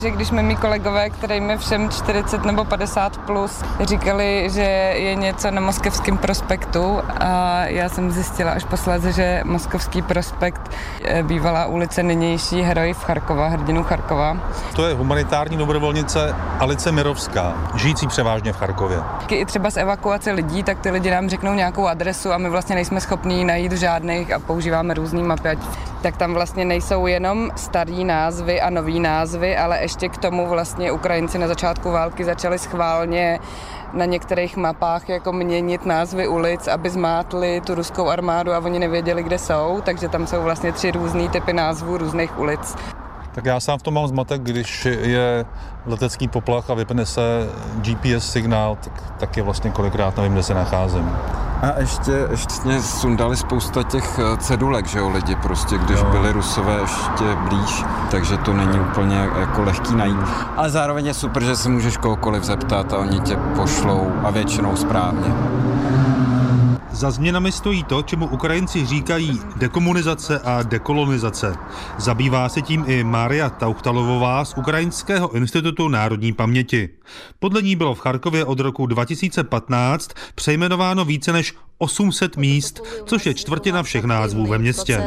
Že když mi mý kolegové, kterým je všem 40 nebo 50 plus, říkali, že je něco na Moskevském prospektu a já jsem zjistila až posléze, že Moskovský prospekt bývalá ulice nynější heroj v Charkova, hrdinu Charkova. To je humanitární dobrovolnice Alice Mirovská, žijící převážně v Charkově. I třeba z evakuace lidí, tak ty lidi nám řeknou nějakou adresu a my vlastně nejsme schopní najít žádných a používáme různý mapy. Tak tam vlastně nejsou jenom starý názvy a nový názvy, ale ještě k tomu vlastně Ukrajinci na začátku války začali schválně na některých mapách jako měnit názvy ulic, aby zmátli tu ruskou armádu a oni nevěděli, kde jsou, takže tam jsou vlastně 3 různý typy názvů různých ulic. Tak já sám v tom mám zmatek, když je letecký poplach a vypne se GPS signál, tak je vlastně kolikrát nevím, kde se nacházím. A ještě sundali spousta těch cedulek, že jo, lidi prostě, když byli Rusové ještě blíž, takže to není úplně jako lehký najít. Ale zároveň je super, že se můžeš kohokoliv zeptat a oni tě pošlou a většinou správně. Za změnami stojí to, čemu Ukrajinci říkají dekomunizace a dekolonizace. Zabývá se tím i Mária Tauchtalovová z Ukrajinského institutu národní paměti. Podle ní bylo v Charkově od roku 2015 přejmenováno více než 800 míst, což je čtvrtina všech názvů ve městě.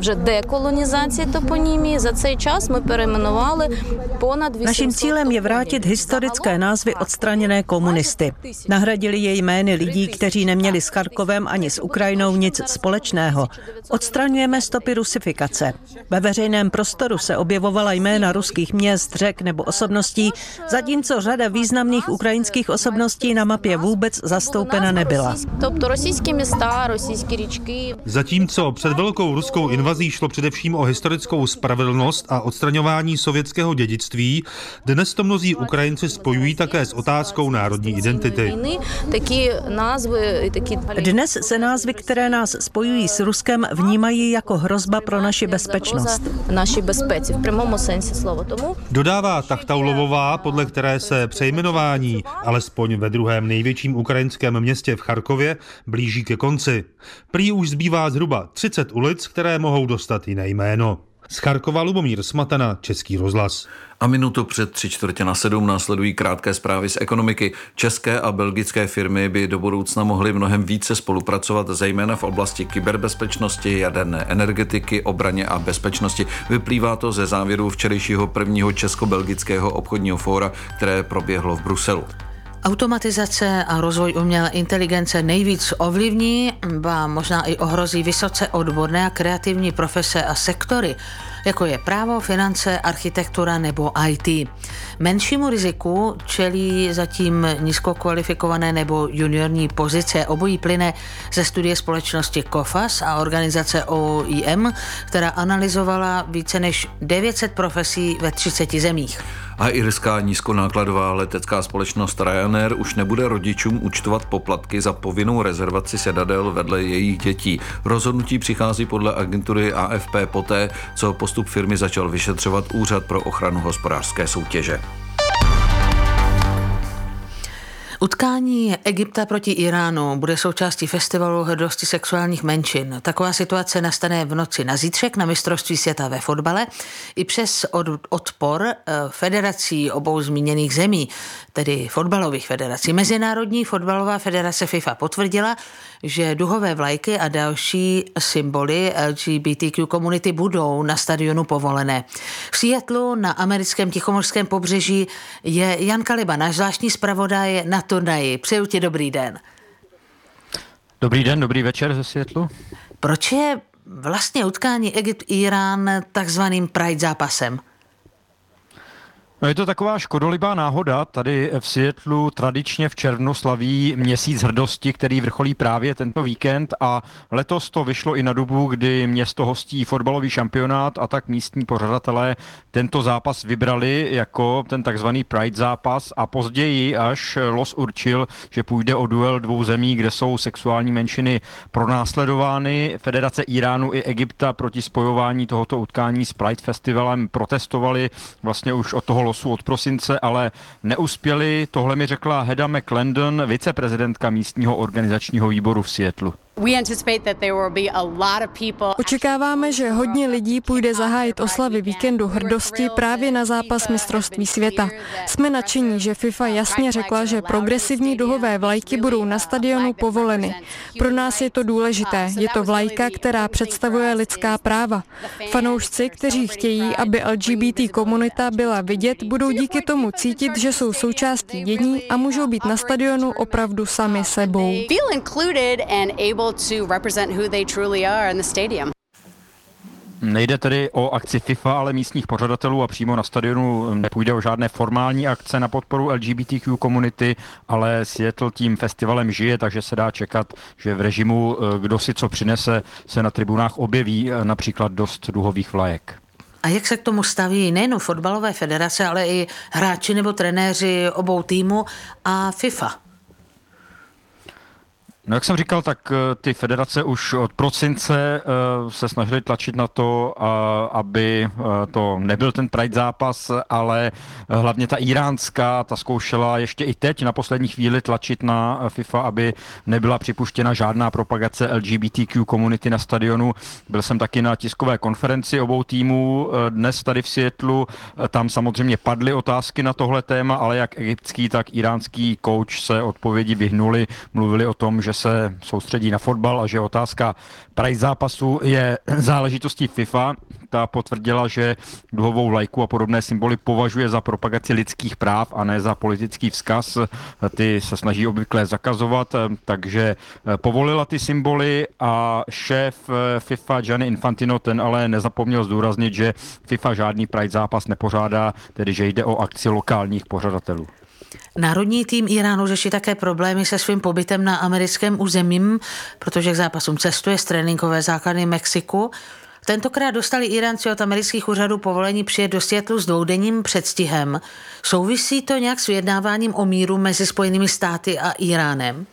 Naším cílem je vrátit historické názvy odstraněné komunisty. Nahradili jej jmény lidí, kteří neměli s Charkovem ani s Ukrajinou nic společného. Odstraňujeme stopy rusifikace. Ve veřejném prostoru se objevovala jména ruských měst, řek nebo osobností, zatímco řada významných ukrajinských osobností na mapě vůbec zastoupena nebyla. Zatímco před velkou ruskou invazí šlo především o historickou spravedlnost a odstraňování sovětského dědictví, dnes to mnozí Ukrajinci spojují také s otázkou národní identity. Dnes se názvy, které nás spojují s Ruskem, vnímají jako hrozba pro naši bezpečnost. Dodává Tachtaulovová, podle které se přejmenování, alespoň ve druhém největším ukrajinském městě v Charkově, blíží ke konci. Prý už zbývá zhruba 30 ulic, které mohou dostat jiné jméno. Z Charkova Lubomír Smatana, Český rozhlas. A minutu před 6:45 následují krátké zprávy z ekonomiky. České a belgické firmy by do budoucna mohly mnohem více spolupracovat, zejména v oblasti kyberbezpečnosti, jaderné energetiky, obraně a bezpečnosti. Vyplývá to ze závěru včerejšího prvního česko-belgického obchodního fóra, které proběhlo v Bruselu. Automatizace a rozvoj umělé inteligence nejvíc ovlivní, ba možná i ohrozí vysoce odborné a kreativní profese a sektory, jako je právo, finance, architektura nebo IT. Menšímu riziku čelí zatím nízkokvalifikované nebo juniorní pozice. Obojí plyne ze studie společnosti COFAS a organizace OIM, která analyzovala více než 900 profesí ve 30 zemích. A irská nízkonákladová letecká společnost Ryanair už nebude rodičům účtovat poplatky za povinnou rezervaci sedadel vedle jejich dětí. Rozhodnutí přichází podle agentury AFP poté, co postup firmy začal vyšetřovat Úřad pro ochranu hospodářské soutěže. Utkání Egypta proti Iránu bude součástí festivalu hrdosti sexuálních menšin. Taková situace nastane v noci na zítřek na mistrovství světa ve fotbale i přes odpor federací obou zmíněných zemí, tedy fotbalových federací. Mezinárodní fotbalová federace FIFA potvrdila, že duhové vlajky a další symboly LGBTQ komunity budou na stadionu povolené. V Seattlu na americkém tichomořském pobřeží je Jan Kaliba, náš zvláštní zpravodaj na turnaji. Přeju ti dobrý den. Dobrý den, dobrý večer ze Seattlu. Proč je vlastně utkání Egypt-Irán takzvaným Pride zápasem? No je to taková škodolibá náhoda. Tady v Seattlu tradičně v červnu slaví měsíc hrdosti, který vrcholí právě tento víkend a letos to vyšlo i na dobu, kdy město hostí fotbalový šampionát a tak místní pořadatelé tento zápas vybrali jako ten takzvaný Pride zápas a později až los určil, že půjde o duel dvou zemí, kde jsou sexuální menšiny pronásledovány. Federace Iránu i Egypta proti spojování tohoto utkání s Pride festivalem protestovali vlastně už od toho od prosince, ale neuspěli. Tohle mi řekla Hedda McClendon, viceprezidentka místního organizačního výboru v Seattlu. Očekáváme, že hodně lidí půjde zahájit oslavy víkendu hrdosti právě na zápas mistrovství světa. Jsme nadšení, že FIFA jasně řekla, že progresivní duhové vlajky budou na stadionu povoleny. Pro nás je to důležité. Je to vlajka, která představuje lidská práva. Fanoušci, kteří chtějí, aby LGBT komunita byla vidět, budou díky tomu cítit, že jsou součástí dění a můžou být na stadionu opravdu sami sebou. Nejde tedy o akci FIFA, ale místních pořadatelů a přímo na stadionu nepůjde o žádné formální akce na podporu LGBTQ komunity, ale Seattle tím festivalem žije, takže se dá čekat, že v režimu kdo si co přinese se na tribunách objeví například dost duhových vlajek. A jak se k tomu staví nejen fotbalové federace, ale i hráči nebo trenéři obou týmů a FIFA? No, jak jsem říkal, tak ty federace už od prosince se snažily tlačit na to, aby to nebyl ten Pride zápas, ale hlavně ta iránská, ta zkoušela ještě i teď na poslední chvíli tlačit na FIFA, aby nebyla připuštěna žádná propagace LGBTQ komunity na stadionu. Byl jsem taky na tiskové konferenci obou týmů dnes tady v Seattlu. Tam samozřejmě padly otázky na tohle téma, ale jak egyptský, tak iránský coach se odpovědi vyhnuli. Mluvili o tom, že se soustředí na fotbal a že otázka Pride zápasu je záležitostí FIFA. Ta potvrdila, že duhovou vlajku a podobné symboly považuje za propagaci lidských práv a ne za politický vzkaz. Ty se snaží obvykle zakazovat, takže povolila ty symboly a šéf FIFA Gianni Infantino ten ale nezapomněl zdůraznit, že FIFA žádný Pride zápas nepořádá, tedy že jde o akci lokálních pořadatelů. Národní tým Iránu řeší také problémy se svým pobytem na americkém území, protože k zápasům cestuje z tréninkové základny Mexiku. Tentokrát dostali Iránci od amerických úřadů povolení přijet do Seattlu s dvoudenním předstihem. Souvisí to nějak s vyjednáváním o míru mezi Spojenými státy a Iránem?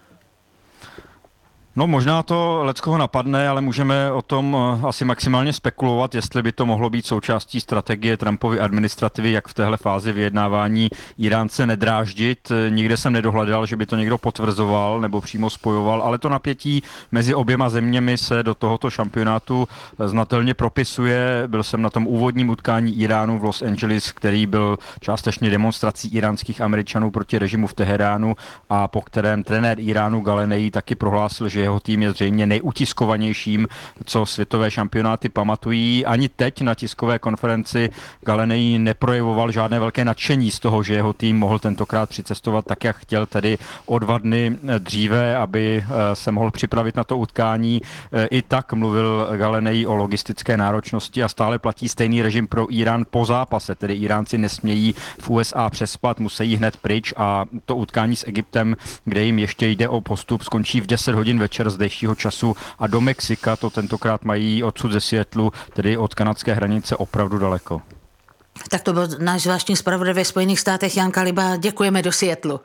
No možná to leckoho napadne, ale můžeme o tom asi maximálně spekulovat, jestli by to mohlo být součástí strategie Trumpovy administrativy, jak v téhle fázi vyjednávání Iránce nedráždit. Nikde jsem nedohledal, že by to někdo potvrzoval nebo přímo spojoval, ale to napětí mezi oběma zeměmi se do tohoto šampionátu znatelně propisuje. Byl jsem na tom úvodním utkání Iránu v Los Angeles, který byl částečně demonstrací iránských Američanů proti režimu v Teheránu a po kterém trenér Iránu Galenej taky prohlásil, že jeho tým je zřejmě nejutiskovanějším, co světové šampionáty pamatují. Ani teď na tiskové konferenci Galenej neprojevoval žádné velké nadšení z toho, že jeho tým mohl tentokrát přicestovat tak, jak chtěl, tedy o 2 dny dříve, aby se mohl připravit na to utkání. I tak mluvil Galenej o logistické náročnosti a stále platí stejný režim pro Irán po zápase, tedy Iránci nesmějí v USA přespat, musí hned pryč a to utkání s Egyptem, kde jim ještě jde o postup, skončí v 10 hodin večer zdejšího času a do Mexika to tentokrát mají odsud ze Seattlu, tedy od kanadské hranice opravdu daleko. Tak to byl náš zvláštní zpravodaj ve Spojených státech Jan Kaliba. Děkujeme do Seattlu.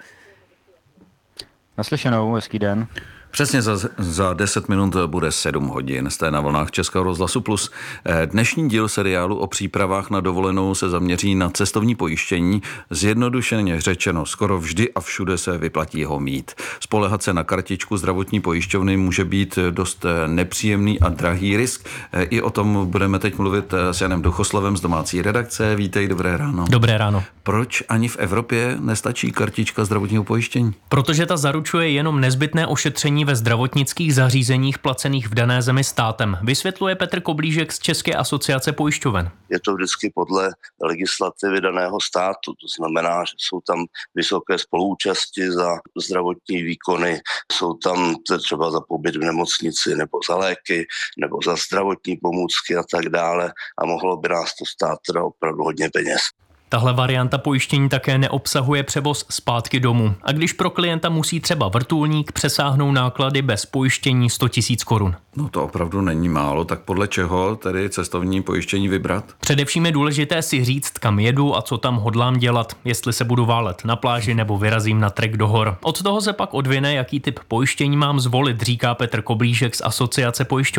Naslyšenou, hezký den. Přesně za 10 minut bude 7 hodin. Jste na vlnách Českého rozhlasu Plus. Dnešní díl seriálu o přípravách na dovolenou se zaměří na cestovní pojištění. Zjednodušeně řečeno, skoro vždy a všude se vyplatí ho mít. Spoléhat se na kartičku zdravotní pojišťovny může být dost nepříjemný a drahý risk. I o tom budeme teď mluvit s Janem Duchoslavem z domácí redakce. Vítej, dobré ráno. Dobré ráno. Proč ani v Evropě nestačí kartička zdravotního pojištění? Protože ta zaručuje jenom nezbytné ošetření ve zdravotnických zařízeních placených v dané zemi státem, vysvětluje Petr Koblížek z České asociace pojišťoven. Je to vždycky podle legislativy daného státu, to znamená, že jsou tam vysoké spoluúčasti za zdravotní výkony, jsou tam třeba za pobyt v nemocnici nebo za léky nebo za zdravotní pomůcky a tak dále a mohlo by nás to stát teda opravdu hodně peněz. Tahle varianta pojištění také neobsahuje převoz zpátky domů. A když pro klienta musí třeba vrtulník, přesáhnou náklady bez pojištění 100 000 korun. No to opravdu není málo, tak podle čeho tedy cestovní pojištění vybrat? Především je důležité si říct, kam jedu a co tam hodlám dělat, jestli se budu válet na pláži nebo vyrazím na trek do hor. Od toho se pak odvine, jaký typ pojištění mám zvolit, říká Petr Koblížek z Asociace pojišťoven.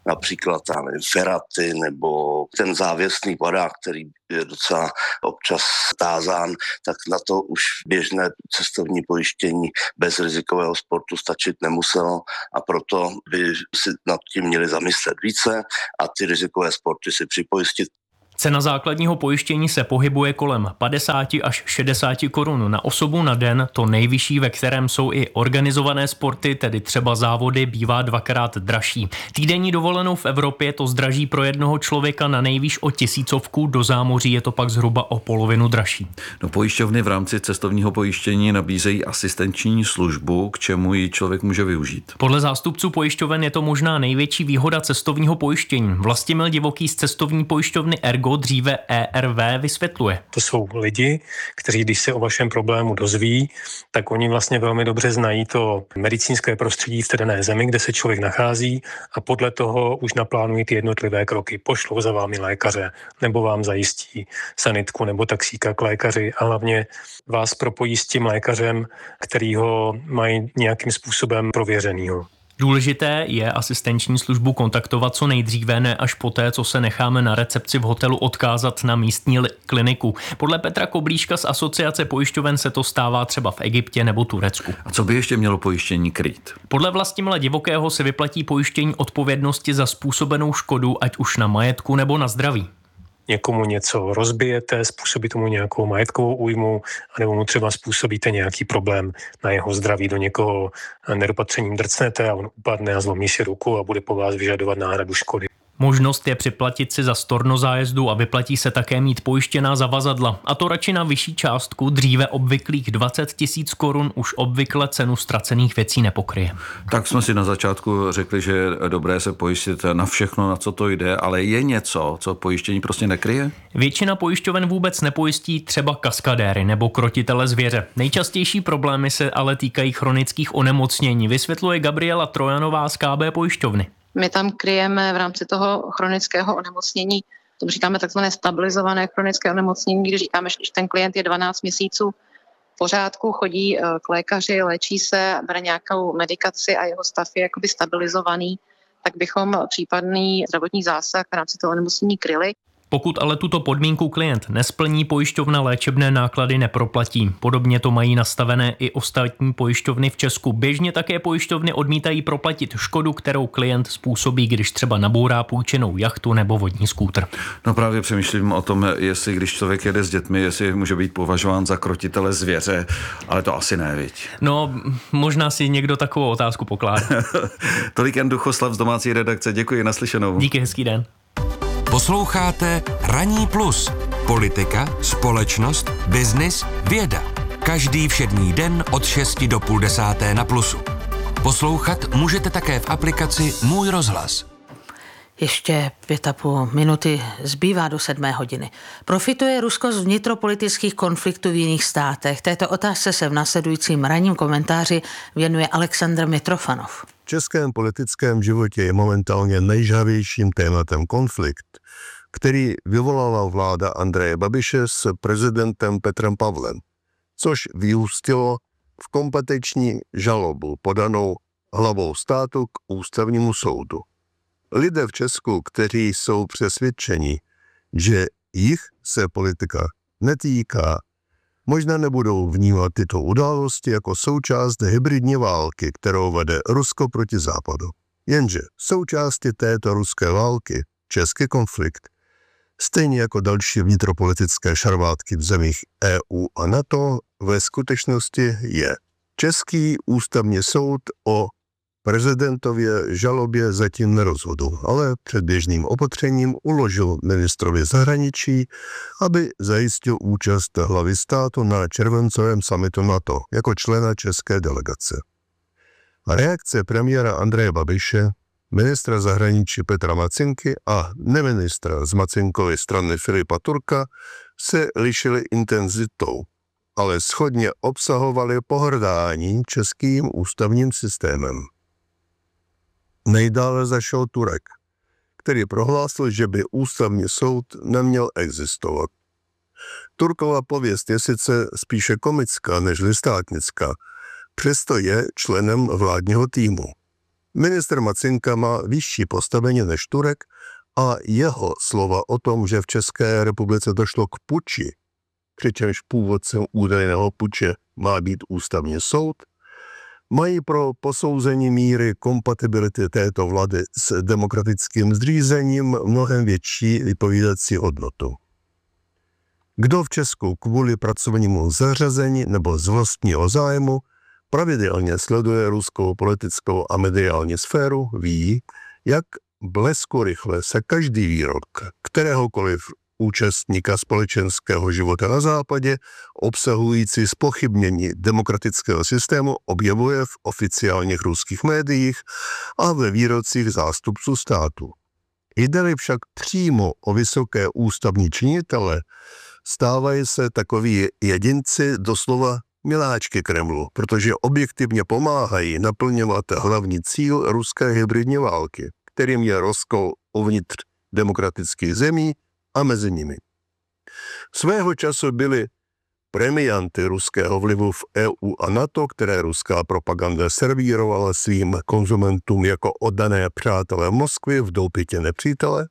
například Feraty nebo ten závěsný padák, který je docela občas tázán, tak na to už běžné cestovní pojištění bez rizikového sportu stačit nemuselo a proto by si nad tím měli zamyslet více a ty rizikové sporty si připojistit. Cena základního pojištění se pohybuje kolem 50 až 60 korun na osobu na den, to nejvyšší, ve kterém jsou i organizované sporty, tedy třeba závody, bývá 2x dražší. Týdenní dovolenou v Evropě to zdraží pro jednoho člověka na nejvýš o 1000, do zámoří je to pak zhruba o polovinu dražší. No, pojišťovny v rámci cestovního pojištění nabízejí asistenční službu, k čemu ji člověk může využít. Podle zástupců pojišťoven je to možná největší výhoda cestovního pojištění. Vlastimil Divoký z cestovní pojišťovny Ergo, dříve ERV, vysvětluje. To jsou lidi, kteří, když se o vašem problému dozví, tak oni vlastně velmi dobře znají to medicínské prostředí v té dané zemi, kde se člověk nachází a podle toho už naplánují ty jednotlivé kroky. Pošlou za vámi lékaře nebo vám zajistí sanitku nebo taxíka k lékaři a hlavně vás propojí s tím lékařem, který ho mají nějakým způsobem prověřenýho. Důležité je asistenční službu kontaktovat co nejdříve, ne až poté, co se necháme na recepci v hotelu odkázat na místní kliniku. Podle Petra Koblíška z Asociace pojišťoven se to stává třeba v Egyptě nebo Turecku. A co by ještě mělo pojištění krýt? Podle Vlastimila Divokého se vyplatí pojištění odpovědnosti za způsobenou škodu, ať už na majetku nebo na zdraví. Někomu něco rozbijete, způsobí tomu nějakou majetkovou újmu, anebo mu třeba způsobíte nějaký problém na jeho zdraví, do někoho nedopatřením drcnete a on upadne a zlomí si ruku a bude po vás vyžadovat náhradu škody. Možnost je připlatit si za storno zájezdu a vyplatí se také mít pojištěná zavazadla. A to radši na vyšší částku, dříve obvyklých 20 000 korun už obvykle cenu ztracených věcí nepokryje. Tak jsme si na začátku řekli, že je dobré se pojistit na všechno, na co to jde, ale je něco, co pojištění prostě nekryje? Většina pojišťoven vůbec nepojistí třeba kaskadéry nebo krotitele zvěře. Nejčastější problémy se ale týkají chronických onemocnění, vysvětluje Gabriela Trojanová z KB pojišťovny. My tam kryjeme v rámci toho chronického onemocnění, to říkáme takzvané stabilizované chronické onemocnění, když říkáme, že ten klient je 12 měsíců v pořádku, chodí k lékaři, léčí se, bere nějakou medikaci a jeho stav je jakoby stabilizovaný, tak bychom případný zdravotní zásah v rámci toho onemocnění kryli. Pokud ale tuto podmínku klient nesplní, pojišťovna léčebné náklady neproplatí. Podobně to mají nastavené i ostatní pojišťovny v Česku. Běžně také pojišťovny odmítají proplatit škodu, kterou klient způsobí, když třeba nabourá půjčenou jachtu nebo vodní skútr. No právě přemýšlím o tom, jestli když člověk jede s dětmi, jestli může být považován za krotitele zvěře, ale to asi ne, viď? No, možná si někdo takovou otázku pokládá. Tolik Jan Duchoslav z domácí redakce. Děkuji, naslyšenou. Díky, hezký den. Posloucháte Ranní plus. Politika, společnost, biznis, věda. Každý všední den od 6 do 9:30 na Plusu. Poslouchat můžete také v aplikaci Můj rozhlas. Ještě 5,5 minuty zbývá do 7 hodiny. Profituje Rusko z vnitropolitických konfliktů v jiných státech? Této otázce se v následujícím ranním komentáři věnuje Aleksandr Mitrofanov. V českém politickém životě je momentálně nejžhavějším tématem konflikt, který vyvolala vláda Andreje Babiše s prezidentem Petrem Pavlem, což vyústilo v kompetenční žalobu podanou hlavou státu k ústavnímu soudu. Lidé v Česku, kteří jsou přesvědčeni, že jich se politika netýká, možná nebudou vnímat tyto události jako součást hybridní války, kterou vede Rusko proti Západu. Jenže součástí této ruské války, český konflikt, stejně jako další vnitropolitické šarvátky v zemích EU a NATO, ve skutečnosti je. Český ústavní soud o prezidentově žalobě zatím nerozhodl, ale předběžným opatřením uložil ministrovi zahraničí, aby zajistil účast hlavy státu na červencovém summitu NATO jako člena české delegace. A reakce premiéra Andreje Babiše, ministra zahraničí Petra Macinky a neministra z Macinkovy strany Filipa Turka se lišily intenzitou, ale shodně obsahovaly pohrdání českým ústavním systémem. Nejdále zašel Turek, který prohlásil, že by ústavní soud neměl existovat. Turkova pověst je sice spíše komická než státnická, přesto je členem vládního týmu. Ministr Macinka má vyšší postavení než Turek a jeho slova o tom, že v České republice došlo k puči, přičemž původcem údajného puče má být ústavní soud, mají pro posouzení míry kompatibility této vlády s demokratickým zřízením mnohem větší vypovídací hodnotu. Kdo v Česku kvůli pracovnímu zařazení nebo z vlastního zájmu pravidelně sleduje ruskou politickou a mediální sféru, ví, jak bleskurychle se každý výrok kteréhokoliv účastníka společenského života na západě, obsahující zpochybnění demokratického systému, objevuje v oficiálních ruských médiích a ve výrocích zástupců státu. Jde-li však přímo o vysoké ústavní činitele, stávají se takoví jedinci doslova miláčky Kremlu, protože objektivně pomáhají naplňovat hlavní cíl ruské hybridní války, kterým je rozkol uvnitř demokratických zemí a mezi nimi. Svého času byly premianty ruského vlivu v EU a NATO, které ruská propaganda servírovala svým konzumentům jako oddané přátelé Moskvy v doupětě nepřítele,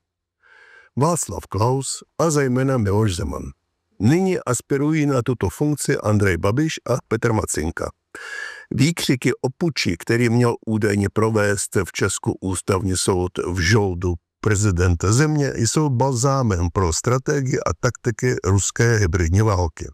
Václav Klaus a zejména Miloš Zeman. Nyní aspirují na tuto funkci Andrej Babiš a Petr Macinka. Výkřiky o puči, který měl údajně provést v Česku ústavní soud v žoldu prezidenta země, jsou balzámem pro strategii a taktiky ruské hybridní války.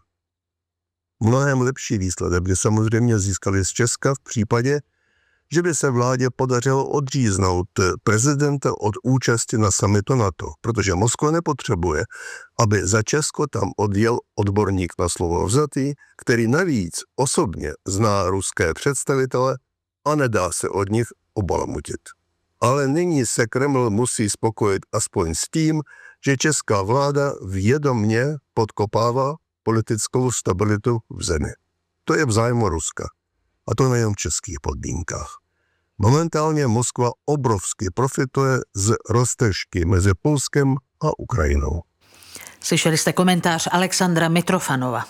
Mnohem lepší výsledek by samozřejmě získali z Česka v případě, že by se vládě podařilo odříznout prezidenta od účasti na summitu NATO, protože Moskva nepotřebuje, aby za Česko tam odjel odborník na slovo vzatý, který navíc osobně zná ruské představitele a nedá se od nich obalamutit. Ale nyní se Kreml musí spokojit aspoň s tím, že česká vláda vědomě podkopává politickou stabilitu v zemi. To je v zájmu Ruska. A to nejen v českých podmínkách. Momentálně Moskva obrovsky profituje z roztržky mezi Polskem a Ukrajinou. Slyšeli jste komentář Alexandra Mitrofanova.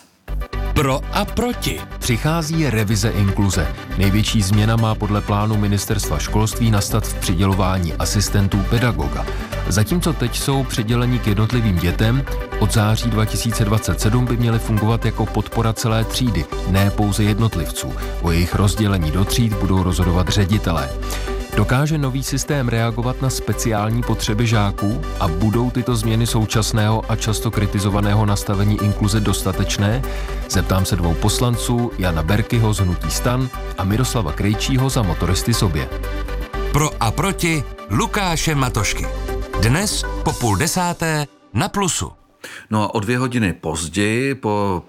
Pro a proti. Přichází revize inkluze. Největší změna má podle plánu Ministerstva školství nastat v přidělování asistentů pedagoga. Zatímco teď jsou přiděleni k jednotlivým dětem, od září 2027 by měly fungovat jako podpora celé třídy, ne pouze jednotlivců. O jejich rozdělení do tříd budou rozhodovat ředitelé. Dokáže nový systém reagovat na speciální potřeby žáků a budou tyto změny současného a často kritizovaného nastavení inkluze dostatečné? Zeptám se dvou poslanců, Jana Berkyho z Hnutí STAN a Miroslava Krejčího za Motoristy Sobě. Pro a proti Lukáše Matošky. Dnes po 11:30 na Plusu. No a o 2 hodiny později, po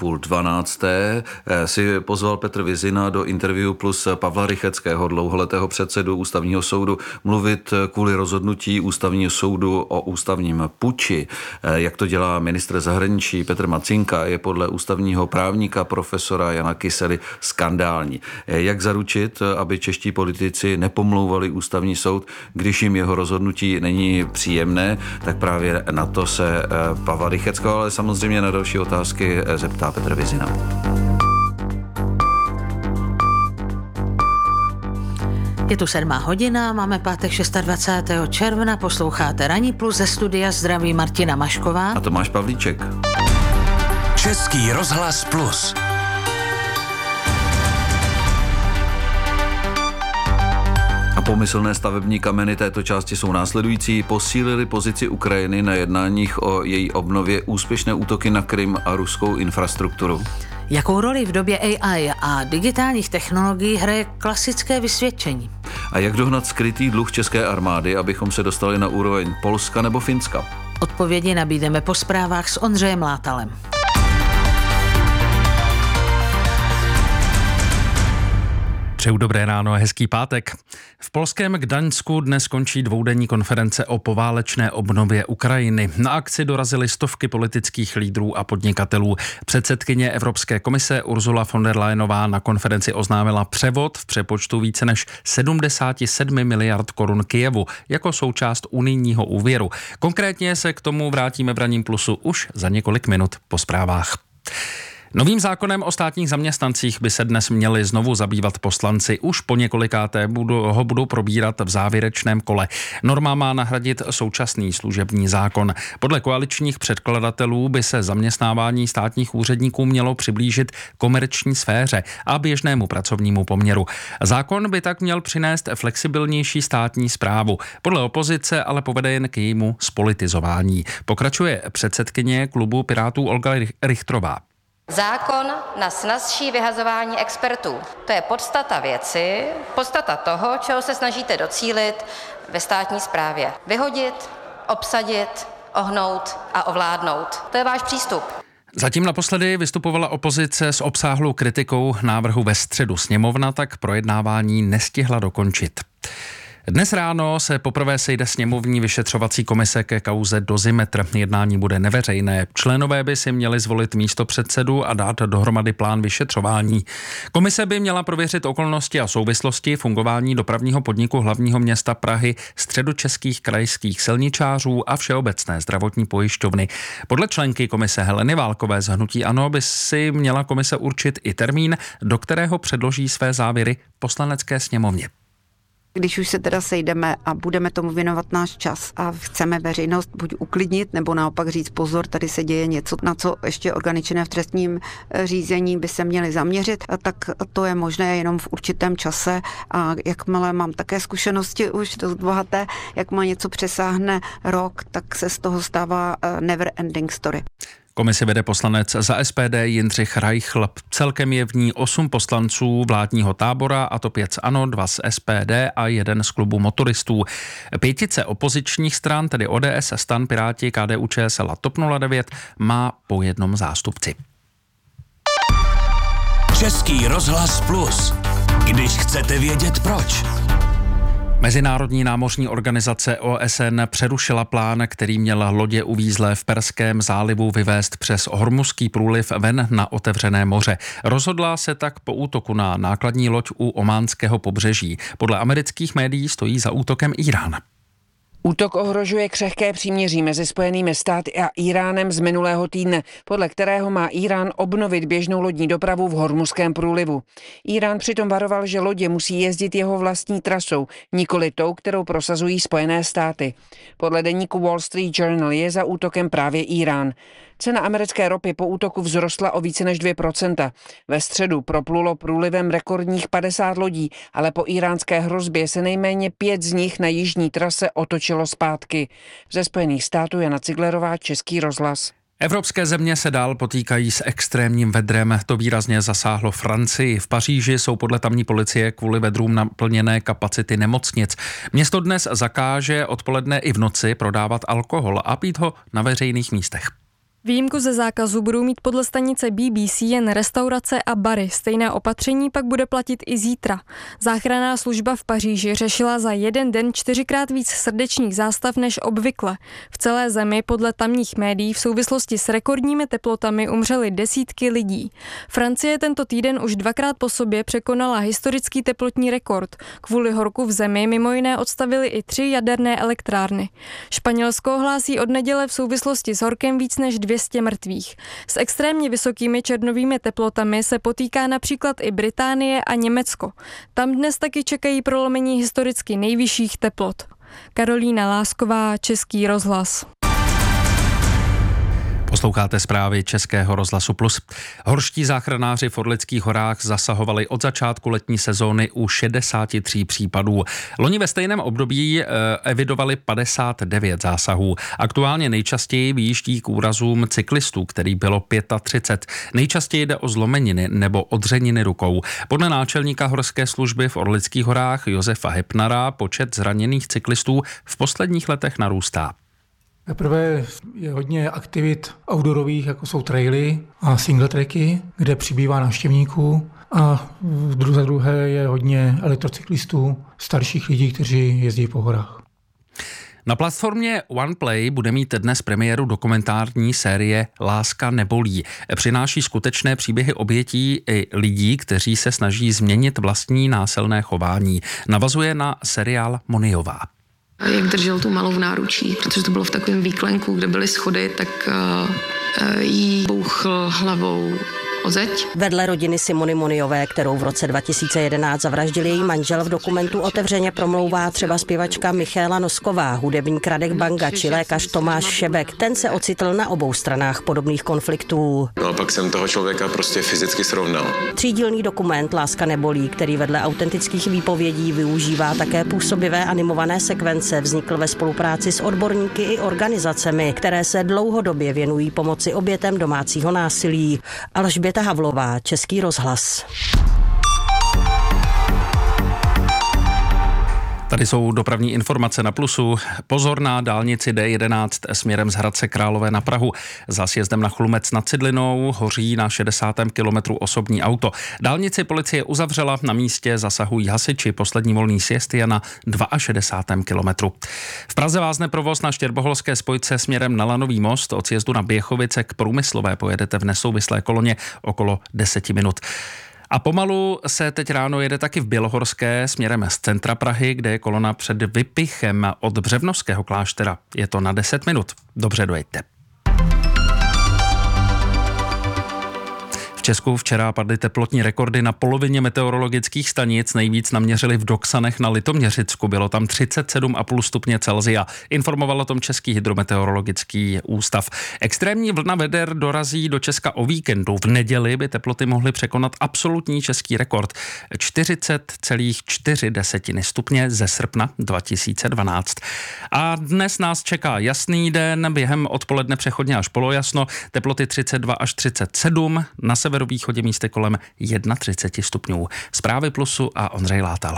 11:30, si pozval Petr Vizina do Interview Plus Pavla Rycheckého, dlouholetého předsedu Ústavního soudu, mluvit kvůli rozhodnutí Ústavního soudu o ústavním puči. Jak to dělá ministr zahraničí Petr Macinka, je podle ústavního právníka profesora Jana Kysely skandální. Jak zaručit, aby čeští politici nepomlouvali Ústavní soud, když jim jeho rozhodnutí není příjemné, tak právě na to se Pavla Rycheckého, ale samozřejmě na další otázky zeptá Petr Vizina. Je tu 7:00, máme pátek 26. června, posloucháte Ranní plus ze studia, zdraví Martina Mašková a Tomáš Pavlíček. Český rozhlas Plus. A pomyslné stavební kameny této části jsou následující. Posílili pozici Ukrajiny na jednáních o její obnově, úspěšné útoky na Krym a ruskou infrastrukturu. Jakou roli v době AI a digitálních technologií hraje klasické vysvědčení? A jak dohnat skrytý dluh české armády, abychom se dostali na úroveň Polska nebo Finska? Odpovědi nabídeme po zprávách s Ondřejem Látalem. Přeju dobré ráno a hezký pátek. V polském Gdaňsku dnes končí dvoudenní konference o poválečné obnově Ukrajiny. Na akci dorazily stovky politických lídrů a podnikatelů. Předsedkyně Evropské komise Ursula von der Leyenová na konferenci oznámila převod v přepočtu více než 77 miliard korun Kyjevu jako součást unijního úvěru. Konkrétně se k tomu vrátíme v Ranním plusu už za několik minut po zprávách. Novým zákonem o státních zaměstnancích by se dnes měli znovu zabývat poslanci. Už po několikáté ho budou probírat v závěrečném kole. Norma má nahradit současný služební zákon. Podle koaličních předkladatelů by se zaměstnávání státních úředníků mělo přiblížit komerční sféře a běžnému pracovnímu poměru. Zákon by tak měl přinést flexibilnější státní správu. Podle opozice ale povede jen k jejímu zpolitizování. Pokračuje předsedkyně klubu Pirátů Olga Richtrová. Zákon na snazší vyhazování expertů. To je podstata věci, podstata toho, čeho se snažíte docílit ve státní správě. Vyhodit, obsadit, ohnout a ovládnout. To je váš přístup. Zatím naposledy vystupovala opozice s obsáhlou kritikou návrhu ve středu. Sněmovna tak projednávání nestihla dokončit. Dnes ráno se poprvé sejde sněmovní vyšetřovací komise ke kauze Dozimetr. Jednání bude neveřejné. Členové by si měli zvolit místopředsedu a dát dohromady plán vyšetřování. Komise by měla prověřit okolnosti a souvislosti fungování dopravního podniku hlavního města Prahy, středočeských krajských silničářů a Všeobecné zdravotní pojišťovny. Podle členky komise Heleny Válkové z hnutí ANO by si měla komise určit i termín, do kterého předloží své závěry Poslanecké sněmovně. Když už se teda sejdeme a budeme tomu věnovat náš čas a chceme veřejnost buď uklidnit, nebo naopak říct pozor, tady se děje něco, na co ještě orgány činné v trestním řízení by se měly zaměřit, tak to je možné jenom v určitém čase a jakmile mám také zkušenosti už dost bohaté, jak má něco přesáhne rok, tak se z toho stává never ending story. Komisi vede poslanec za SPD Jindřich Reichl. Celkem je v ní 8 poslanců vládního tábora, a to 5 z ANO, 2 z SPD a 1 z klubu motoristů. 5 opozičních stran, tedy ODS, STAN, Piráti, KDU-ČSL a TOP 09, má po jednom zástupci. Český rozhlas Plus. Když chcete vědět proč. Mezinárodní námořní organizace OSN přerušila plán, který měl lodě uvízlé v Perském zálivu vyvést přes Hormuzský průliv ven na otevřené moře. Rozhodla se tak po útoku na nákladní loď u ománského pobřeží. Podle amerických médií stojí za útokem Irán. Útok ohrožuje křehké příměří mezi Spojenými státy a Iránem z minulého týdne, podle kterého má Irán obnovit běžnou lodní dopravu v Hormuzském průlivu. Irán přitom varoval, že lodě musí jezdit jeho vlastní trasou, nikoli tou, kterou prosazují Spojené státy. Podle deníku Wall Street Journal je za útokem právě Irán. Cena americké ropy po útoku vzrostla o více než 2%. Ve středu proplulo průlivem rekordních 50 lodí, ale po iránské hrozbě se nejméně 5 z nich na jižní trase otočilo zpátky. Ze Spojených států Jana Ciglerová, Český rozhlas. Evropské země se dál potýkají s extrémním vedrem. To výrazně zasáhlo Francii. V Paříži jsou podle tamní policie kvůli vedrům naplněné kapacity nemocnic. Město dnes zakáže odpoledne i v noci prodávat alkohol a pít ho na veřejných místech. Výjimku ze zákazu budou mít podle stanice BBC jen restaurace a bary. Stejné opatření pak bude platit i zítra. Záchranná služba v Paříži řešila za jeden den 4krát víc srdečních zástav než obvykle. V celé zemi podle tamních médií v souvislosti s rekordními teplotami umřely desítky lidí. Francie tento týden už 2krát po sobě překonala historický teplotní rekord. Kvůli horku v zemi mimo jiné odstavili i 3 jaderné elektrárny. Španělsko hlásí od neděle v souvislosti s horkem víc než 200 mrtvých. S extrémně vysokými červnovými teplotami se potýká například i Británie a Německo. Tam dnes taky čekají prolomení historicky nejvyšších teplot. Karolína Lásková, Český rozhlas. Posloucháte zprávy Českého rozhlasu Plus. Horští záchranáři v Orlických horách zasahovali od začátku letní sezóny u 63 případů. Loni ve stejném období evidovali 59 zásahů. Aktuálně nejčastěji vyjíždí k úrazům cyklistů, který bylo 35. Nejčastěji jde o zlomeniny nebo odřeniny rukou. Podle náčelníka horské služby v Orlických horách Josefa Hepnara počet zraněných cyklistů v posledních letech narůstá. Zaprvé je hodně aktivit outdoorových, jako jsou traily a single tracky, kde přibývá návštěvníků. A za druhé je hodně elektrocyklistů, starších lidí, kteří jezdí po horách. Na platformě OnePlay bude mít dnes premiéru dokumentární série Láska nebolí. Přináší skutečné příběhy obětí i lidí, kteří se snaží změnit vlastní násilné chování. Navazuje na seriál Moniová. Jak držel tu malou v náručí, protože to bylo v takovém výklenku, kde byly schody, tak jí bouchl hlavou o zeď. Vedle rodiny Simony Moniové, kterou v roce 2011 zavraždil její manžel, v dokumentu otevřeně promlouvá třeba zpěvačka Michaela Nosková, hudebník Radek Banga či lékař Tomáš Šebek. Ten se ocitl na obou stranách podobných konfliktů. No a pak jsem toho člověka prostě fyzicky srovnal. Třídílný dokument Láska nebolí, který vedle autentických výpovědí využívá také působivé animované sekvence, vznikl ve spolupráci s odborníky i organizacemi, které se dlouhodobě věnují pomoci obětem domácího násilí. Alžběta Havlová, Český rozhlas. Tady jsou dopravní informace na Plusu. Pozor na dálnici D11 směrem z Hradce Králové na Prahu. Za sjezdem na Chlumec nad Cidlinou hoří na 60. kilometru osobní auto. Dálnici policie uzavřela, na místě zasahují hasiči. Poslední volný sjezd je na 62. kilometru. V Praze vázne provoz na Štěrboholské spojce směrem na Lanový most. Od sjezdu na Běchovice k Průmyslové pojedete v nesouvislé koloně okolo 10 minut. A pomalu se teď ráno jede taky v Bělohorské směrem z centra Prahy, kde je kolona před Vypichem od Břevnovského kláštera. Je to na 10 minut. Dobře dojeďte. V Česku včera padly teplotní rekordy na polovině meteorologických stanic. Nejvíc naměřili v Doksanech na Litoměřicku. Bylo tam 37,5 stupně Celsia. Informoval o tom Český hydrometeorologický ústav. Extrémní vlna veder dorazí do Česka o víkendu. V neděli by teploty mohly překonat absolutní český rekord 40,4 stupně ze srpna 2012. A dnes nás čeká jasný den, během odpoledne přechodně až polojasno, teploty 32 až 37, na severovýchodě místy kolem 31 stupňů. Zprávy Plusu a Ondřej Látal.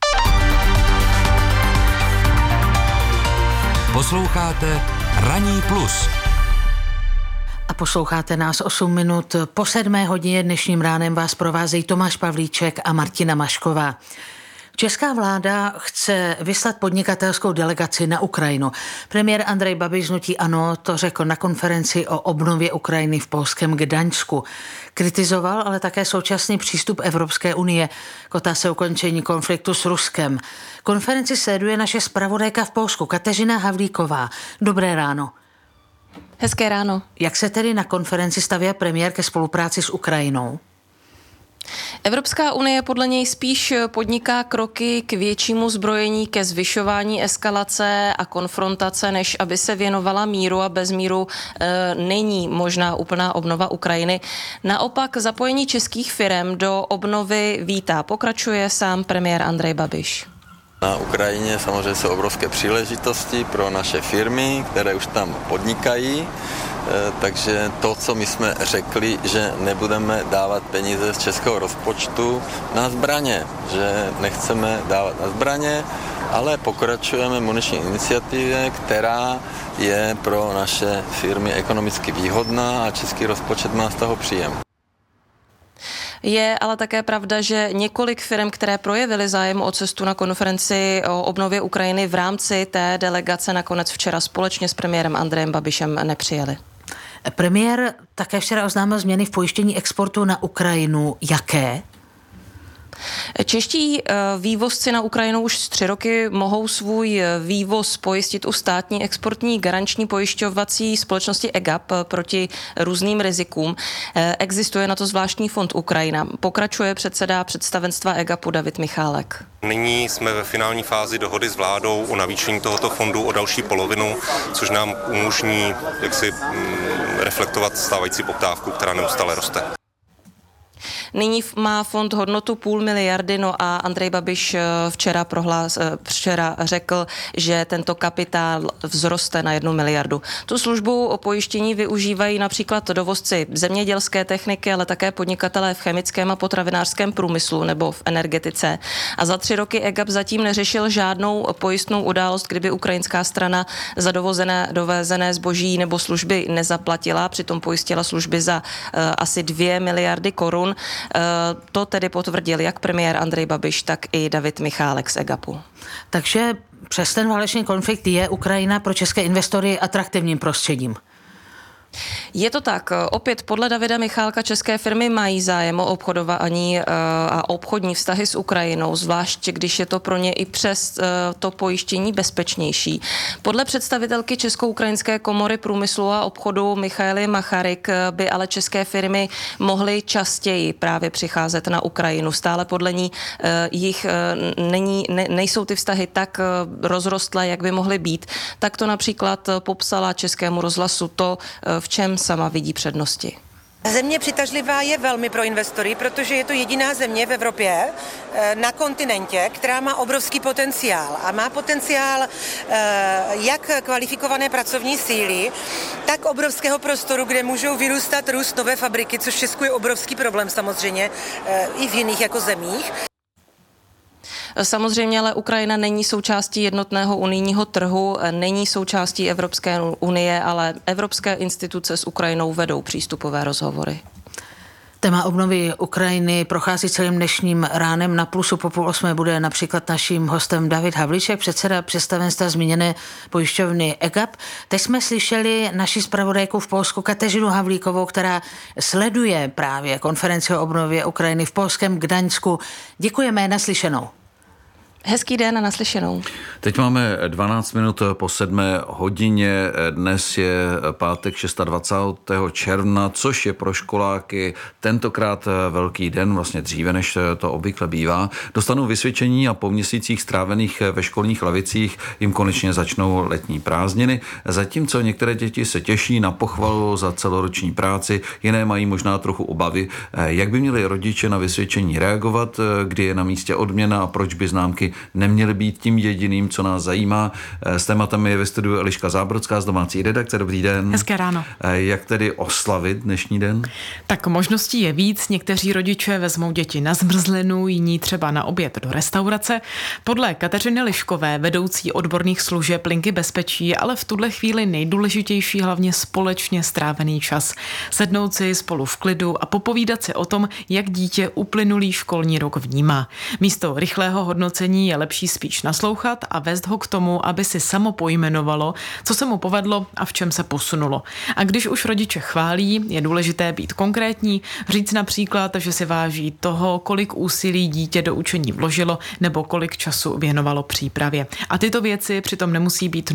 Posloucháte Ranní plus. A posloucháte nás 8 minut po 7 hodině. Dnešním ránem vás provázejí Tomáš Pavlíček a Martina Mašková. Česká vláda chce vyslat podnikatelskou delegaci na Ukrajinu. Premiér Andrej Babiš z hnutí ANO to řekl na konferenci o obnově Ukrajiny v polském Gdaňsku. Kritizoval ale také současný přístup Evropské unie k otázce ukončení konfliktu s Ruskem. Konferenci sleduje naše zpravodajka v Polsku Kateřina Havlíková. Dobré ráno. Hezké ráno. Jak se tedy na konferenci staví premiér ke spolupráci s Ukrajinou? Evropská unie podle něj spíš podniká kroky k většímu zbrojení, ke zvyšování eskalace a konfrontace, než aby se věnovala míru, a bez míru není možná úplná obnova Ukrajiny. Naopak zapojení českých firem do obnovy vítá. Pokračuje sám premiér Andrej Babiš. Na Ukrajině samozřejmě jsou obrovské příležitosti pro naše firmy, které už tam podnikají. Takže to, co my jsme řekli, že nebudeme dávat peníze z českého rozpočtu na zbraně, že nechceme dávat na zbraně, ale pokračujeme muniční iniciativě, která je pro naše firmy ekonomicky výhodná a český rozpočet má z toho příjem. Je ale také pravda, že několik firm, které projevily zájem o cestu na konferenci o obnově Ukrajiny v rámci té delegace, nakonec včera společně s premiérem Andrejem Babišem nepřijeli. Premiér také včera oznámil změny v pojištění exportu na Ukrajinu. Jaké? Čeští vývozci na Ukrajinu už 3 roky mohou svůj vývoz pojistit u státní exportní garanční pojišťovací společnosti EGAP proti různým rizikům. Existuje na to zvláštní fond Ukrajina. Pokračuje předseda představenstva EGAPu David Michálek. Nyní jsme ve finální fázi dohody s vládou o navýšení tohoto fondu o další polovinu, což nám umožní jaksi reflektovat stávající poptávku, která neustále roste. Nyní má fond hodnotu 0,5 miliardy, no a Andrej Babiš včera řekl, že tento kapitál vzroste na 1 miliardu. Tu službu o pojištění využívají například dovozci zemědělské techniky, ale také podnikatelé v chemickém a potravinářském průmyslu nebo v energetice. A za 3 roky EGAP zatím neřešil žádnou pojistnou událost, kdyby ukrajinská strana za dovezené zboží nebo služby nezaplatila, přitom pojistila služby za asi 2 miliardy korun. To tedy potvrdil jak premiér Andrej Babiš, tak i David Michálek z EGAPu. Takže přes ten válečný konflikt je Ukrajina pro české investory atraktivním prostředím? Je to tak. Opět podle Davida Michálka české firmy mají zájem o obchodování a obchodní vztahy s Ukrajinou, zvlášť když je to pro ně i přes to pojištění bezpečnější. Podle představitelky Česko-ukrajinské komory průmyslu a obchodu Michaely Macharik by ale české firmy mohly častěji právě přicházet na Ukrajinu. Stále podle ní nejsou ty vztahy tak rozrostlé, jak by mohly být. Tak to například popsala Českému rozhlasu to, v čem sama vidí přednosti. Země přitažlivá je velmi pro investory, protože je to jediná země v Evropě na kontinentě, která má obrovský potenciál. A má potenciál jak kvalifikované pracovní síly, tak obrovského prostoru, kde můžou růst nové fabriky, což v Česku je obrovský problém samozřejmě i v jiných jako zemích. Samozřejmě ale Ukrajina není součástí jednotného unijního trhu, není součástí Evropské unie, ale evropské instituce s Ukrajinou vedou přístupové rozhovory. Téma obnovy Ukrajiny prochází celým dnešním ránem. Na Plusu po 7:30 bude například naším hostem David Havlíček, předseda představenstva zmíněné pojišťovny EGAP. Teď jsme slyšeli naši zpravodajku v Polsku Kateřinu Havlíkovou, která sleduje právě konferenci o obnově Ukrajiny v polském Gdaňsku. Děkujeme, naslyšenou. Hezký den a naslyšenou. Teď máme 12 minut po 7:00. Dnes je pátek 26. června, což je pro školáky tentokrát velký den, vlastně dříve, než to obvykle bývá. Dostanou vysvědčení a po měsících strávených ve školních lavicích jim konečně začnou letní prázdniny. Zatímco některé děti se těší na pochvalu za celoroční práci, jiné mají možná trochu obavy, jak by měli rodiče na vysvědčení reagovat, kdy je na místě odměna a proč by známky neměly být tím jediným, co nás zajímá. S tématem je ve studiu Eliška Zábrodská z domácí redakce. Dobrý den. Hezké ráno. Jak tedy oslavit dnešní den? Tak možností je víc. Někteří rodiče vezmou děti na zmrzlinu, jiní třeba na oběd do restaurace. Podle Kateřiny Liškové, vedoucí odborných služeb Linky bezpečí, ale v tuhle chvíli nejdůležitější hlavně společně strávený čas. Sednout si spolu v klidu a popovídat si o tom, jak dítě uplynulý školní rok vnímá. Místo rychlého hodnocení je lepší spíš naslouchat a vést ho k tomu, aby si samo pojmenovalo, co se mu povedlo a v čem se posunulo. A když už rodiče chválí, je důležité být konkrétní, říct například, že si váží toho, kolik úsilí dítě do učení vložilo nebo kolik času věnovalo přípravě. A tyto věci přitom nemusí být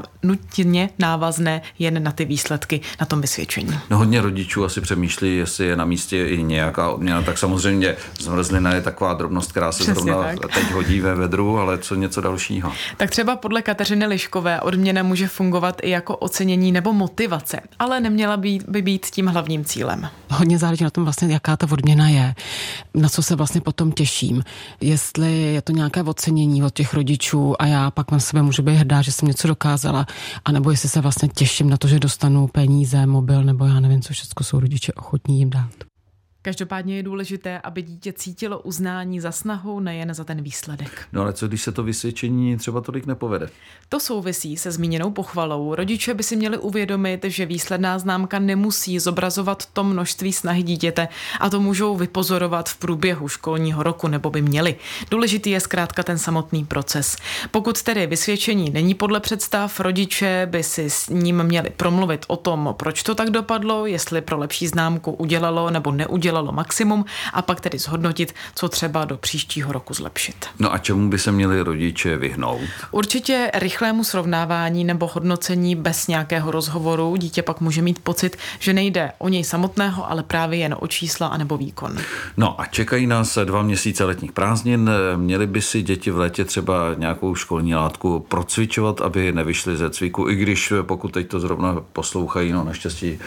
nutně návazné jen na ty výsledky na tom vysvědčení. No, hodně rodičů asi přemýšlí, jestli je na místě i nějaká odměna, tak samozřejmě zmrzlina je taková drobnost, která se Přesně zrovna tak. teď hodí ve vedru, ale co něco dalšího. Tak třeba podle Kateřiny Liškové odměna může fungovat i jako ocenění nebo motivace, ale neměla by být tím hlavním cílem. Hodně záleží na tom vlastně, jaká ta odměna je, na co se vlastně potom těším. Jestli je to nějaké ocenění od těch rodičů a já pak na sebe můžu být hrdá, že jsem něco dokázala, anebo jestli se vlastně těším na to, že dostanu peníze, mobil, nebo já nevím, co všechno jsou rodiče ochotní jim dát. Každopádně je důležité, aby dítě cítilo uznání za snahu, nejen za ten výsledek. No ale co když se to vysvědčení třeba tolik nepovede? To souvisí se zmíněnou pochvalou. Rodiče by si měli uvědomit, že výsledná známka nemusí zobrazovat to množství snahy dítěte a to můžou vypozorovat v průběhu školního roku, nebo by měli. Důležitý je zkrátka ten samotný proces. Pokud tedy vysvědčení není podle představ, rodiče by si s ním měli promluvit o tom, proč to tak dopadlo, jestli pro lepší známku udělalo nebo neudělalo maximum a pak tedy zhodnotit, co třeba do příštího roku zlepšit. No a čemu by se měli rodiče vyhnout? Určitě rychlému srovnávání nebo hodnocení bez nějakého rozhovoru. Dítě pak může mít pocit, že nejde o něj samotného, ale právě jen o čísla anebo výkon. No a čekají nás 2 měsíce letních prázdnin. Měly by si děti v létě třeba nějakou školní látku procvičovat, aby nevyšly ze cviku, i když pokud teď to zrovna poslouchají, no naštěstí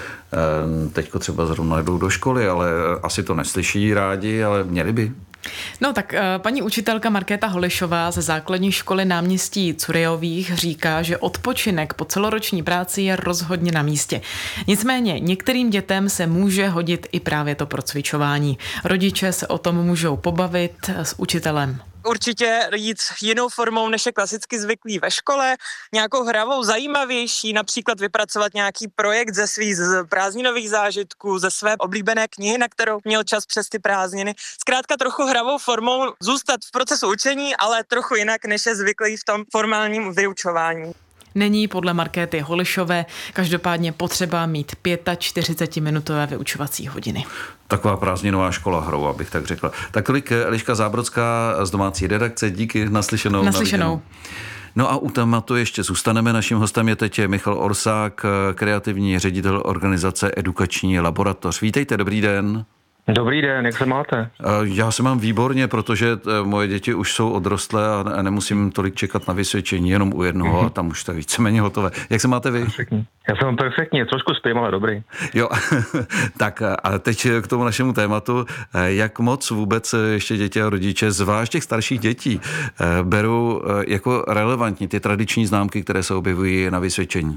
teďko třeba zrovna jdou do školy, ale asi to neslyší rádi, ale měli by. No tak paní učitelka Markéta Holišová ze základní školy náměstí Curyjových říká, že odpočinek po celoroční práci je rozhodně na místě. Nicméně některým dětem se může hodit i právě to procvičování. Rodiče se o tom můžou pobavit s učitelem. Určitě jít jinou formou, než je klasicky zvyklý ve škole, nějakou hravou, zajímavější, například vypracovat nějaký projekt ze svých prázdninových zážitků, ze své oblíbené knihy, na kterou měl čas přes ty prázdniny. Zkrátka trochu hravou formou zůstat v procesu učení, ale trochu jinak, než je zvyklý v tom formálním vyučování. není podle Markéty Holišové každopádně potřeba mít 45-minutové vyučovací hodiny. Taková prázdninová škola hrou, abych tak řekla. Tak tolik Eliška Zábrodská z domácí redakce. Díky, naslyšenou. Naslyšenou. No a u tématu ještě zůstaneme. Naším hostem je teď Michal Orsák, kreativní ředitel organizace Edukační laboratoř. Vítejte, dobrý den. Dobrý den, jak se máte? Já se mám výborně, protože moje děti už jsou odrostlé a nemusím tolik čekat na vysvědčení, jenom u jednoho a tam už to je víceméně hotové. Jak se máte vy? Perfektní. Já jsem perfektně, trošku spím, ale dobrý. Jo, tak a teď k tomu našemu tématu. Jak moc vůbec ještě děti a rodiče, zvlášť těch starších dětí, berou jako relevantní ty tradiční známky, které se objevují na vysvědčení?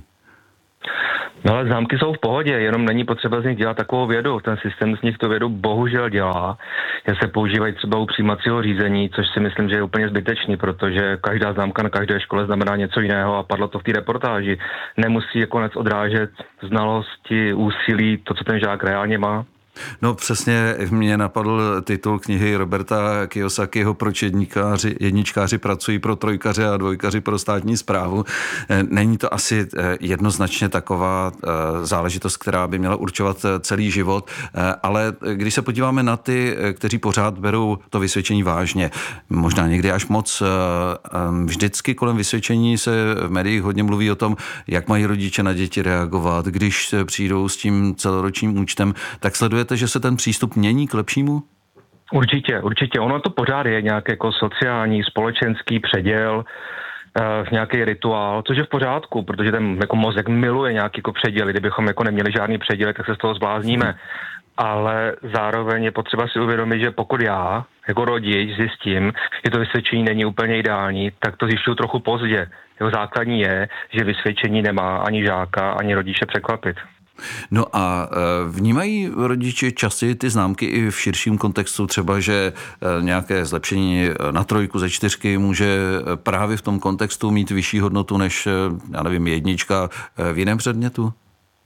No ale známky jsou v pohodě, jenom není potřeba z nich dělat takovou vědu. Ten systém z nich tu vědu bohužel dělá. Já se používají třeba u přijímacího řízení, což si myslím, že je úplně zbytečný, protože každá známka na každé škole znamená něco jiného a padlo to v té reportáži. Nemusí nakonec odrážet znalosti, úsilí, to, co ten žák reálně má. No přesně mě napadl titul knihy Roberta Kiyosakiho, proč jedničkáři pracují pro trojkaře a dvojkaři pro státní správu. Není to asi jednoznačně taková záležitost, která by měla určovat celý život, ale když se podíváme na ty, kteří pořád berou to vysvědčení vážně, možná někdy až moc, vždycky kolem vysvědčení se v médiích hodně mluví o tom, jak mají rodiče na děti reagovat, když přijdou s tím celoročním účtem, tak sleduje, že se ten přístup mění k lepšímu? Určitě. Ono to pořád je nějaký jako sociální, společenský předěl, nějaký rituál, což je v pořádku, protože ten jako mozek miluje nějaký jako předěly. Kdybychom jako neměli žádný předěly, tak se z toho zblázníme. Ale zároveň je potřeba si uvědomit, že pokud já jako rodič zjistím, že to vysvědčení není úplně ideální, tak to zjišťuju trochu pozdě. Jeho základní je, že vysvědčení nemá ani žáka, ani rodiče překvapit. No a vnímají rodiče časy ty známky i v širším kontextu, třeba, že nějaké zlepšení na 3 ze 4 může právě v tom kontextu mít vyšší hodnotu než, já nevím, 1 v jiném předmětu?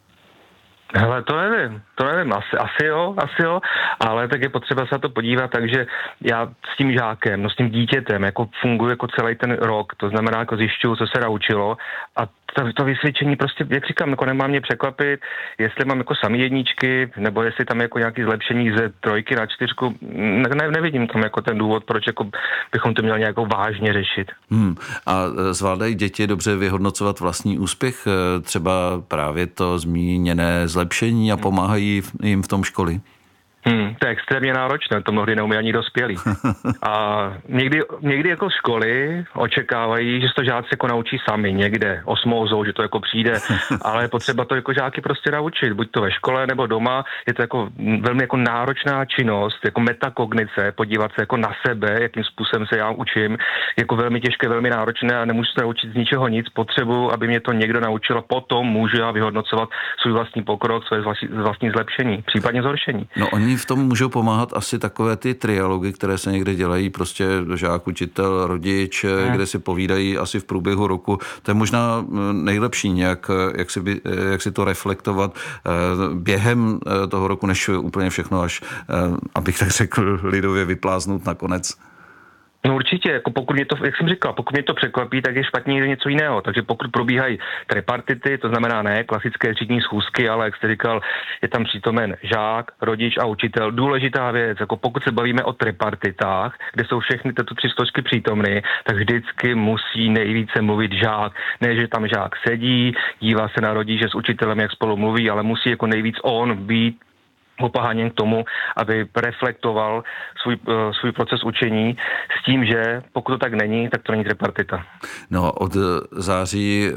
Hele, to nevím, asi jo, ale tak je potřeba se na to podívat, takže já s tím žákem, s tím dítětem, jako funguji jako celý ten rok, to znamená, jako zjišťuju, co se naučilo a to vysvědčení prostě, jak říkám, jako nemá mě překvapit, jestli mám jako samý jedničky, nebo jestli tam jako nějaký zlepšení ze 3 na 4, nevidím tam jako ten důvod, proč jako bychom to měli nějak vážně řešit. A zvládají děti dobře vyhodnocovat vlastní úspěch, třeba právě to zmíněné zlepšení a pomáhají jim v tom školy? To je extrémně náročné, to mnohdy neumí ani dospělí. A někdy jako školy očekávají, že se to žáci jako naučí sami někde, osmózou, že to jako přijde, ale je potřeba to jako žáky prostě naučit, buď to ve škole nebo doma, je to jako velmi jako náročná činnost, jako metakognice, podívat se jako na sebe, jakým způsobem se já učím, jako velmi těžké, velmi náročné a nemůžu se naučit z ničeho nic, potřebuji, aby mě to někdo naučil, potom můžu já vyhodnocovat svůj vlastní pokrok, své vlastní zlepšení, případně zhoršení. No oni v tom můžou pomáhat asi takové ty trialogy, které se někde dělají, prostě žák, učitel, rodič, kde si povídají asi v průběhu roku. To je možná nejlepší nějak, jak si to reflektovat během toho roku, než úplně všechno až, abych tak řekl, lidově vypláznout nakonec. No určitě, jako pokud mě to, jak jsem říkal, pokud mě to překvapí, tak je špatně něco jiného. Takže pokud probíhají tripartity, to znamená ne klasické třídní schůzky, ale jak jste říkal, je tam přítomen žák, rodič a učitel. Důležitá věc, jako pokud se bavíme o tripartitách, kde jsou všechny tyto 3 složky přítomny, tak vždycky musí nejvíce mluvit žák. Ne, že tam žák sedí, dívá se na rodiče s učitelem, jak spolu mluví, ale musí jako nejvíc on být opoháněn k tomu, aby reflektoval svůj proces učení s tím, že pokud to tak není, tak to není tripartita. No, od září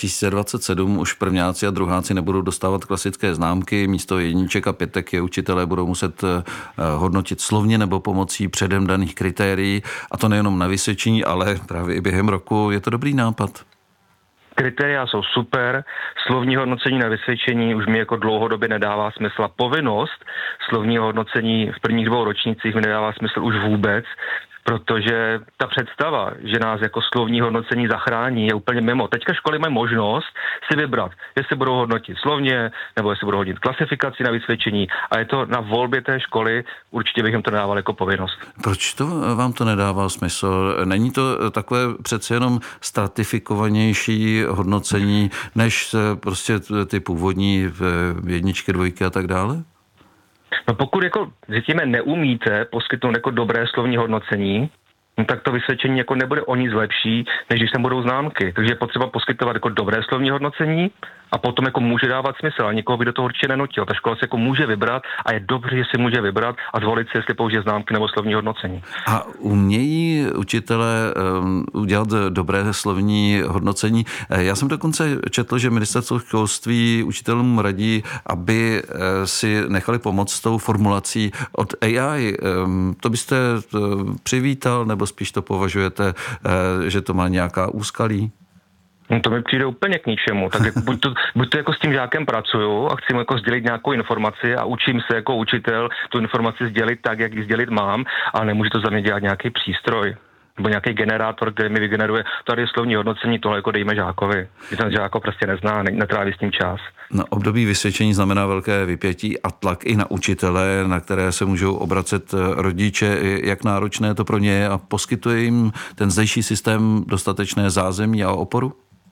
2027 už prvňáci a druháci nebudou dostávat klasické známky, místo 1 a 5 je učitelé budou muset hodnotit slovně nebo pomocí předem daných kritérií, a to nejenom na vysvědčení, ale právě i během roku. Je to dobrý nápad? Kritéria jsou super, slovní hodnocení na vysvědčení už mi jako dlouhodobě nedává smysl a povinnost slovního hodnocení v prvních 2 ročnících mi nedává smysl už vůbec. protože ta představa, že nás jako slovní hodnocení zachrání, je úplně mimo. Teďka školy mají možnost si vybrat, jestli budou hodnotit slovně, nebo jestli budou hodnotit klasifikaci na vysvědčení, a je to na volbě té školy, určitě bych jim to dával jako povinnost. Proč to vám to nedává smysl? Není to takové přece jenom stratifikovanější hodnocení, než prostě ty původní jedničky, dvojky a tak dále? No pokud jako, řekněme, neumíte poskytnout jako dobré slovní hodnocení, no tak to vysvědčení jako nebude o nic lepší, než když tam budou známky. Takže je potřeba poskytovat jako dobré slovní hodnocení a potom jako může dávat smysl, a nikoho by do toho určitě nenutil. Ta škola se jako může vybrat a je dobře, že si může vybrat a zvolit si, jestli použije známky nebo slovní hodnocení. A umějí učitelé udělat dobré slovní hodnocení? Já jsem dokonce četl, že ministerstvo školství učitelům radí, aby si nechali pomoct s tou formulací od AI. To byste přivítal, nebo spíš to považujete, že to má nějaká úskalí? No to mi přijde úplně k ničemu. Tak jako buď to jako s tím žákem pracuju a chci mu jako sdělit nějakou informaci a učím se jako učitel tu informaci sdělit tak, jak ji sdělit mám, ale nemůže to za mě dělat nějaký přístroj nebo nějaký generátor, který mi vygeneruje tady je slovní hodnocení, tohle jako dejme žákovi. Když ten žák prostě nezná, netráví s tím čas. Na období vysvědčení znamená velké vypětí a tlak i na učitele, na které se můžou obracet rodiče, jak náročné to pro ně je, a poskytuje jim ten zdejší systém dostatečné zázemí a oporu?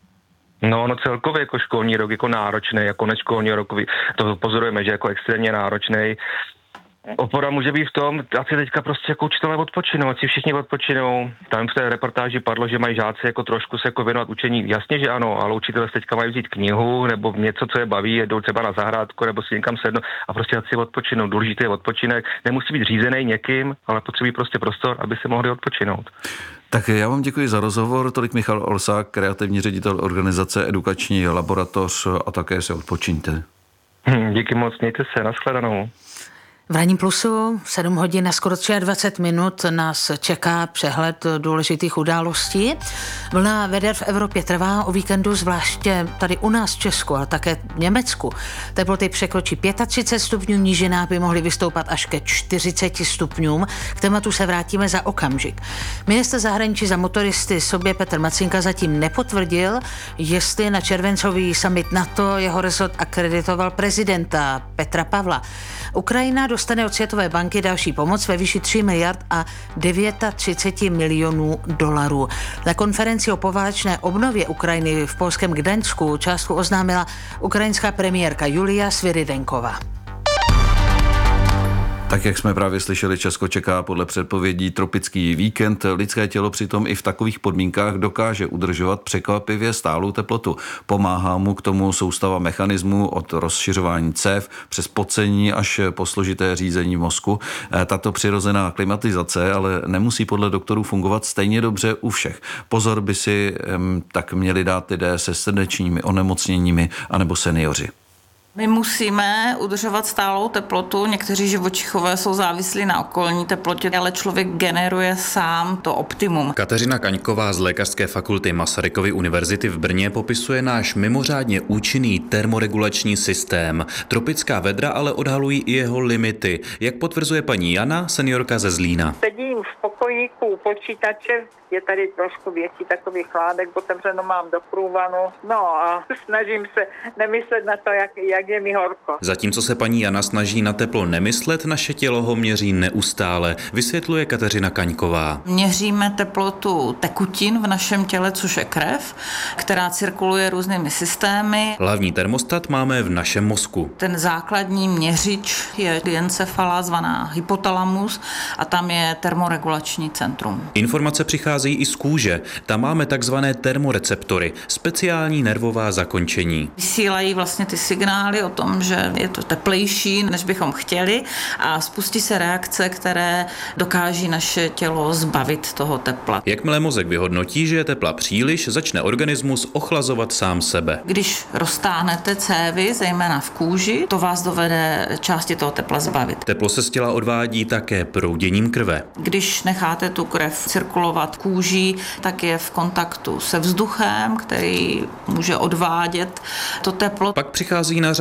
No celkově jako školní rok jako náročný, jako konec školního roku, to pozorujeme, že jako extrémně náročný. Opora může být v tom, ať si teďka prostě jako učitelé odpočinou, ať si všichni odpočinou. Tam v té reportáži padlo, že mají žáci jako trošku se jako věnovat učení. Jasně, že ano, ale učitelé teďka mají vzít knihu nebo něco, co je baví, jdou třeba na zahrádku nebo si někam sednout a prostě ať si odpočinou. Důležitý je odpočinek, nemusí být řízený někým, ale potřebují prostě prostor, aby se mohli odpočinout. Tak já vám děkuji za rozhovor. Tolik Michal Olsák, kreativní ředitel organizace Edukační laboratoř, a také se odpočiňte. Díky moc, mějte se, nashledanou. V Ranním plusu 7 hodin a skoro 23 minut nás čeká přehled důležitých událostí. Vlna veder v Evropě trvá o víkendu, zvláště tady u nás v Česku a také v Německu. Teploty překročí 35 stupňů, nížinách by mohly vystoupat až ke 40 stupňům. K tématu se vrátíme za okamžik. Ministr zahraničí za motoristy sobě Petr Macinka zatím nepotvrdil, jestli na červencový summit NATO jeho rezort akreditoval prezidenta Petra Pavla. Ukrajina dostane od Světové banky další pomoc ve výši 3 miliard a 39 milionů dolarů. Na konferenci o poválečné obnově Ukrajiny v polském Gdaňsku částku oznámila ukrajinská premiérka Julia Sviridenková. Tak jak jsme právě slyšeli, Česko čeká podle předpovědí tropický víkend. Lidské tělo přitom i v takových podmínkách dokáže udržovat překvapivě stálou teplotu. Pomáhá mu k tomu soustava mechanismů od rozšiřování cév přes pocení až po složité řízení mozku. Tato přirozená klimatizace ale nemusí podle doktorů fungovat stejně dobře u všech. Pozor by si tak měli dát lidé se srdečními onemocněními anebo seniori. My musíme udržovat stálou teplotu. Někteří živočichové jsou závislí na okolní teplotě, ale člověk generuje sám to optimum. Kateřina Kaňková z Lékařské fakulty Masarykovy univerzity v Brně popisuje náš mimořádně účinný termoregulační systém. Tropická vedra ale odhalují i jeho limity. Jak potvrzuje paní Jana, seniorka ze Zlína. Sedím v pokojíku u počítače, je tady trošku větší takový chládek, otevřeno mám do průvanu, no a snažím se nemyslet na to, jak je mi horko. Zatímco se paní Jana snaží na teplo nemyslet, naše tělo ho měří neustále, vysvětluje Kateřina Kaňková. Měříme teplotu tekutin v našem těle, což je krev, která cirkuluje různými systémy. Hlavní termostat máme v našem mozku. Ten základní měřič je diencefala, zvaná hypotalamus, a tam je termoregulační centrum. Informace přichází i z kůže. Tam máme takzvané termoreceptory, speciální nervová zakončení. Vysílají vlastně ty signály o tom, že je to teplejší, než bychom chtěli, a spustí se reakce, které dokáží naše tělo zbavit toho tepla. Jakmile mozek vyhodnotí, že je tepla příliš, začne organismus ochlazovat sám sebe. Když roztáhnete cévy, zejména v kůži, to vás dovede části toho tepla zbavit. Teplo se z těla odvádí také prouděním krve. Když necháte tu krev cirkulovat kůží, tak je v kontaktu se vzduchem, který může odvádět to teplo. Pak přichází na řadu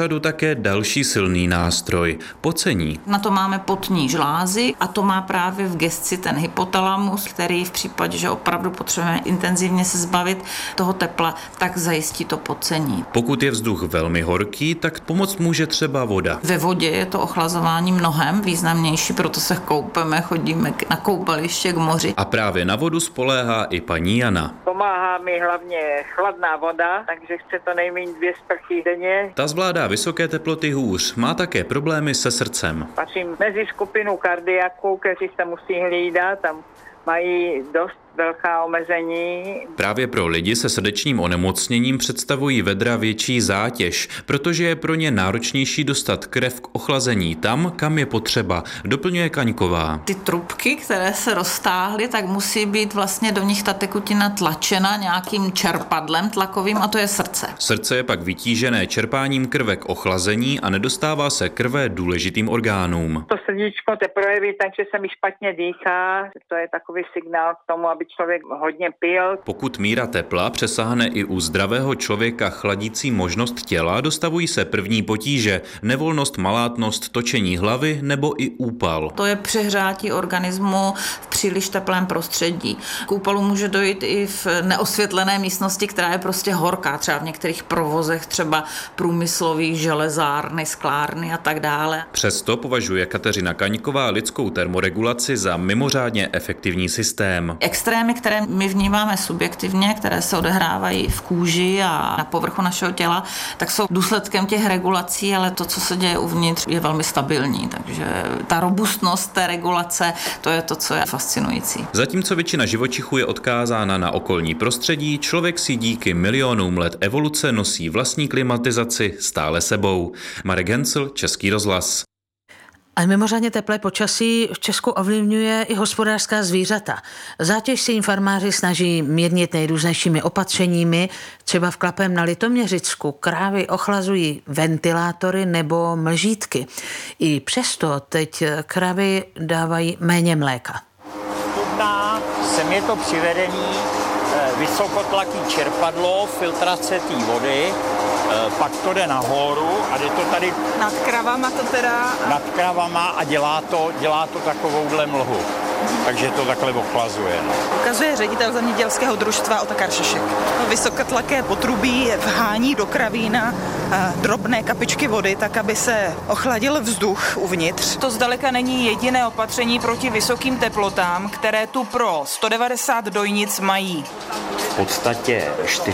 pořadu také další silný nástroj – pocení. Na to máme potní žlázy a to má právě v gesci ten hypotalamus, který v případě, že opravdu potřebujeme intenzivně se zbavit toho tepla, tak zajistí to pocení. Pokud je vzduch velmi horký, tak pomoct může třeba voda. Ve vodě je to ochlazování mnohem významnější, proto se koupeme, chodíme na koupaliště k moři. A právě na vodu spoléhá i paní Jana. Pomáhá mi hlavně chladná voda, takže chce to nejméně 2 sprchy denně. Ta zvládá vysoké teploty hůř, má také problémy se srdcem. Patřím mezi skupinu kardiaků, kteří se musí hlídat, tam mají dost velká omezení. Právě pro lidi se srdečním onemocněním představují vedra větší zátěž, protože je pro ně náročnější dostat krev k ochlazení tam, kam je potřeba, doplňuje Kaňková. Ty trubky, které se roztáhly, tak musí být vlastně do nich ta tekutina tlačena nějakým čerpadlem tlakovým a to je srdce. Srdce je pak vytížené čerpáním krve k ochlazení a nedostává se krve důležitým orgánům. To srdíčko te projeví, takže se mi špatně dýchá, to je takový signál k tomu, aby člověk hodně pil. Pokud míra tepla přesáhne i u zdravého člověka chladicí možnost těla, dostavují se první potíže, nevolnost, malátnost, točení hlavy nebo i úpal. To je přehřátí organismu v příliš teplém prostředí. K úpalu může dojít i v neosvětlené místnosti, která je prostě horká, třeba v některých provozech, třeba průmyslových, železárny, sklárny a tak dále. Přesto považuje Kateřina Kaňková lidskou termoregulaci za mimořádně efektivní systém. Extrémy, které my vnímáme subjektivně, které se odehrávají v kůži a na povrchu našeho těla, tak jsou důsledkem těch regulací, ale to, co se děje uvnitř, je velmi stabilní. Takže ta robustnost té regulace, to je to, co je fascinující. Zatímco většina živočichů je odkázána na okolní prostředí, člověk si díky milionům let evoluce nosí vlastní klimatizaci stále sebou. Marek Hencl, Český rozhlas. A mimořádně teplé počasí v Česku ovlivňuje i hospodářská zvířata. Zátěž se jim farmáři snaží mírnit nejrůznějšími opatřeními. Třeba v Klapém na Litoměřicku krávy ochlazují ventilátory nebo mlžítky. I přesto teď krávy dávají méně mléka. Studná, sem je to přivedení, vysokotlaký čerpadlo, filtrace té vody, pak to jde nahoru a jde to tady nad kravama to teda... Nad kravama a dělá to takovouhle mlhu. Takže to takhle ochlazuje. No. Ukazuje ředitel zemědělského družstva Otakar Šešek. Vysokotlaké potrubí vhání do kravína drobné kapičky vody, tak aby se ochladil vzduch uvnitř. To zdaleka není jediné opatření proti vysokým teplotám, které tu pro 190 dojnic mají. V podstatě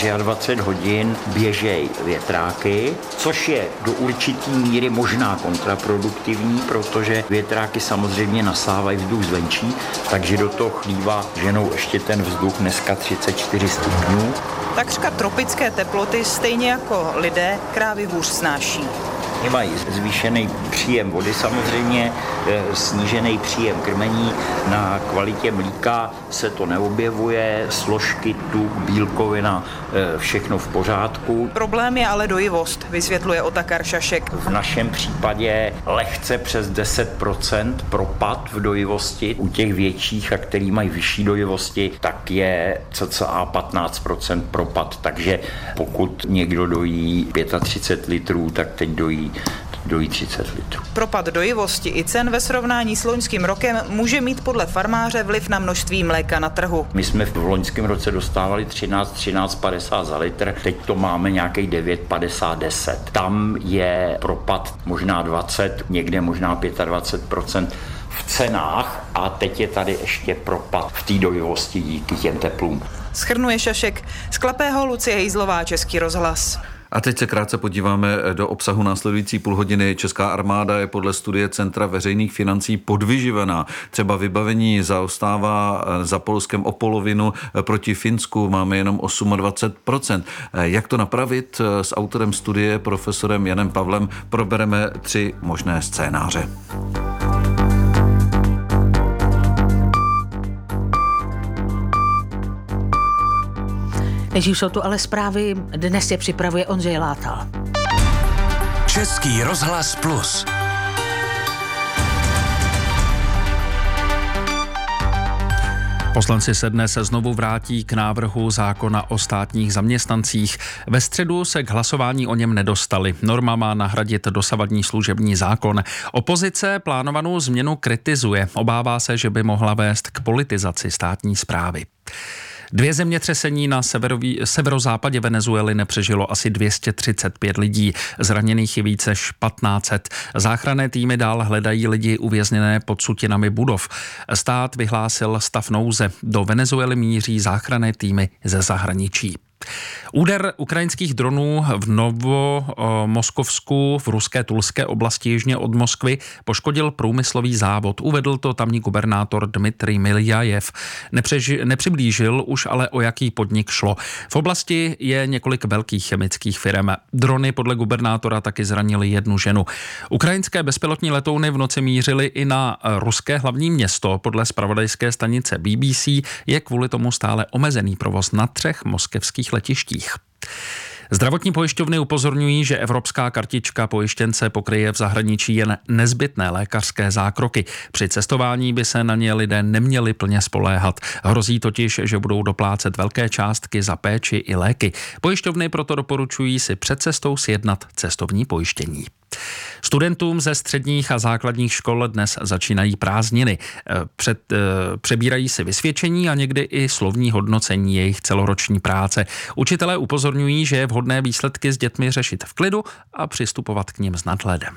24 hodin běžej větráky, což je do určitý míry možná kontraproduktivní, protože větráky samozřejmě nasávají vzduch zvenčí, takže do toho chlíva ženou ještě ten vzduch dneska 34 stupňů. Takřka tropické teploty, stejně jako lidé, krávy hůř snáší. Mají zvýšený příjem vody samozřejmě, snížený příjem krmení, na kvalitě mlíka se to neobjevuje, složky, tuk, bílkovina, všechno v pořádku. Problém je ale dojivost, vysvětluje Otakar Šašek. V našem případě lehce přes 10% propad v dojivosti. U těch větších, a který mají vyšší dojivosti, tak je cca 15% propad, takže pokud někdo dojí 35 litrů, tak teď dojí 30 litrů. Propad dojivosti i cen ve srovnání s loňským rokem může mít podle farmáře vliv na množství mléka na trhu. My jsme v loňském roce dostávali 13,50 za litr, teď to máme nějakých 9,50, 10. Tam je propad možná 20, někde možná 25% v cenách a teď je tady ještě propad v té dojivosti díky těm teplům. Shrnuje Šašek. Z Klapého Lucie Hejzlová, Český rozhlas. A teď se krátce podíváme do obsahu následující půlhodiny. Česká armáda je podle studie Centra veřejných financí podvyživená. Třeba vybavení zaostává za Polskem o polovinu, proti Finsku máme jenom 28%. Jak to napravit? S autorem studie, profesorem Janem Pavlem, probereme 3 možné scénáře. Nejdřív jsou tu ale zprávy, dnes je připravuje Ondřej Látal. Český rozhlas Plus. Poslanci se dnes znovu vrátí k návrhu zákona o státních zaměstnancích. Ve středu se k hlasování o něm nedostali. Norma má nahradit dosavadní služební zákon. Opozice plánovanou změnu kritizuje. Obává se, že by mohla vést k politizaci státní správy. 2 zemětřesení na severozápadě Venezuely nepřežilo asi 235 lidí. Zraněných je více než 1500. Záchranné týmy dál hledají lidi uvězněné pod sutinami budov. Stát vyhlásil stav nouze. Do Venezuely míří záchranné týmy ze zahraničí. Úder ukrajinských dronů v Novomoskovsku v ruské Tulské oblasti jižně od Moskvy poškodil průmyslový závod. Uvedl to tamní gubernátor Dmitrij Miljajev. Nepřiblížil už ale, o jaký podnik šlo. V oblasti je několik velkých chemických firm. Drony podle gubernátora taky zranily 1 ženu. Ukrajinské bezpilotní letouny v noci mířily i na ruské hlavní město. Podle zpravodajské stanice BBC je kvůli tomu stále omezený provoz na 3 moskevských letištích. Zdravotní pojišťovny upozorňují, že evropská kartička pojištěnce pokryje v zahraničí jen nezbytné lékařské zákroky. Při cestování by se na ně lidé neměli plně spoléhat. Hrozí totiž, že budou doplácet velké částky za péči i léky. Pojišťovny proto doporučují si před cestou sjednat cestovní pojištění. Studentům ze středních a základních škol dnes začínají prázdniny. Přebírají si vysvědčení a někdy i slovní hodnocení jejich celoroční práce. Učitelé upozorňují, že je vhodné výsledky s dětmi řešit v klidu a přistupovat k nim s nadhledem.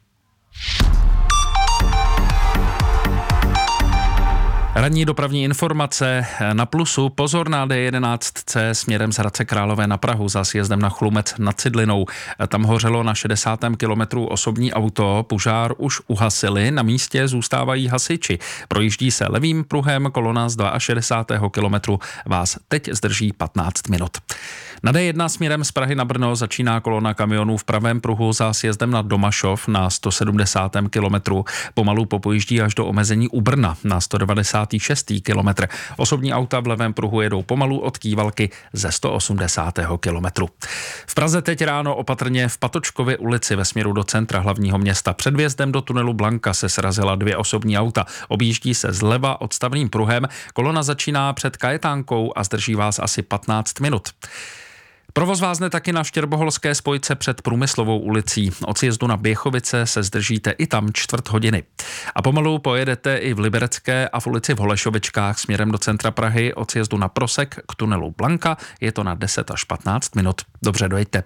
Ranní dopravní informace na Plusu. Pozor na D11C směrem z Hradce Králové na Prahu za sjezdem na Chlumec nad Cidlinou. Tam hořelo na 60. kilometru osobní auto. Požár už uhasili, na místě zůstávají hasiči. Projíždí se levým pruhem, kolona z 62. kilometru vás teď zdrží 15 minut. Na D1 směrem z Prahy na Brno začíná kolona kamionů v pravém pruhu za sjezdem na Domašov na 170. kilometru. Pomalu popojíždí až do omezení u Brna na 196. kilometr. Osobní auta v levém pruhu jedou pomalu od Kývalky ze 180. kilometru. V Praze teď ráno opatrně v Patočkově ulici ve směru do centra hlavního města. Před vjezdem do tunelu Blanka se srazila 2 osobní auta. Objíždí se zleva odstavným pruhem. Kolona začíná před Kajetánkou a zdrží vás asi 15 minut. Provoz vázne taky na Štěrboholské spojce před Průmyslovou ulicí. Od sjezdu na Běchovice se zdržíte i tam 1/4 hodiny. A pomalu pojedete i v Liberecké a v ulici v Holešovičkách směrem do centra Prahy. Od sjezdu na Prosek k tunelu Blanka je to na 10 až 15 minut. Dobře, dojeďte.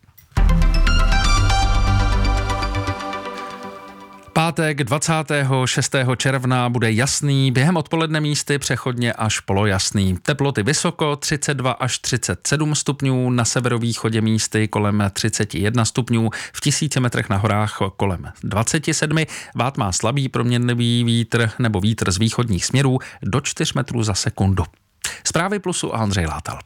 Pátek 26. června bude jasný, během odpoledne místy přechodně až polojasný. Teploty vysoko 32 až 37 stupňů, na severovýchodě místy kolem 31 stupňů, v 1000 metrech na horách kolem 27. Vát má slabý proměnlivý vítr nebo vítr z východních směrů do 4 metrů za sekundu. Zprávy Plusu a Ondřej Látal.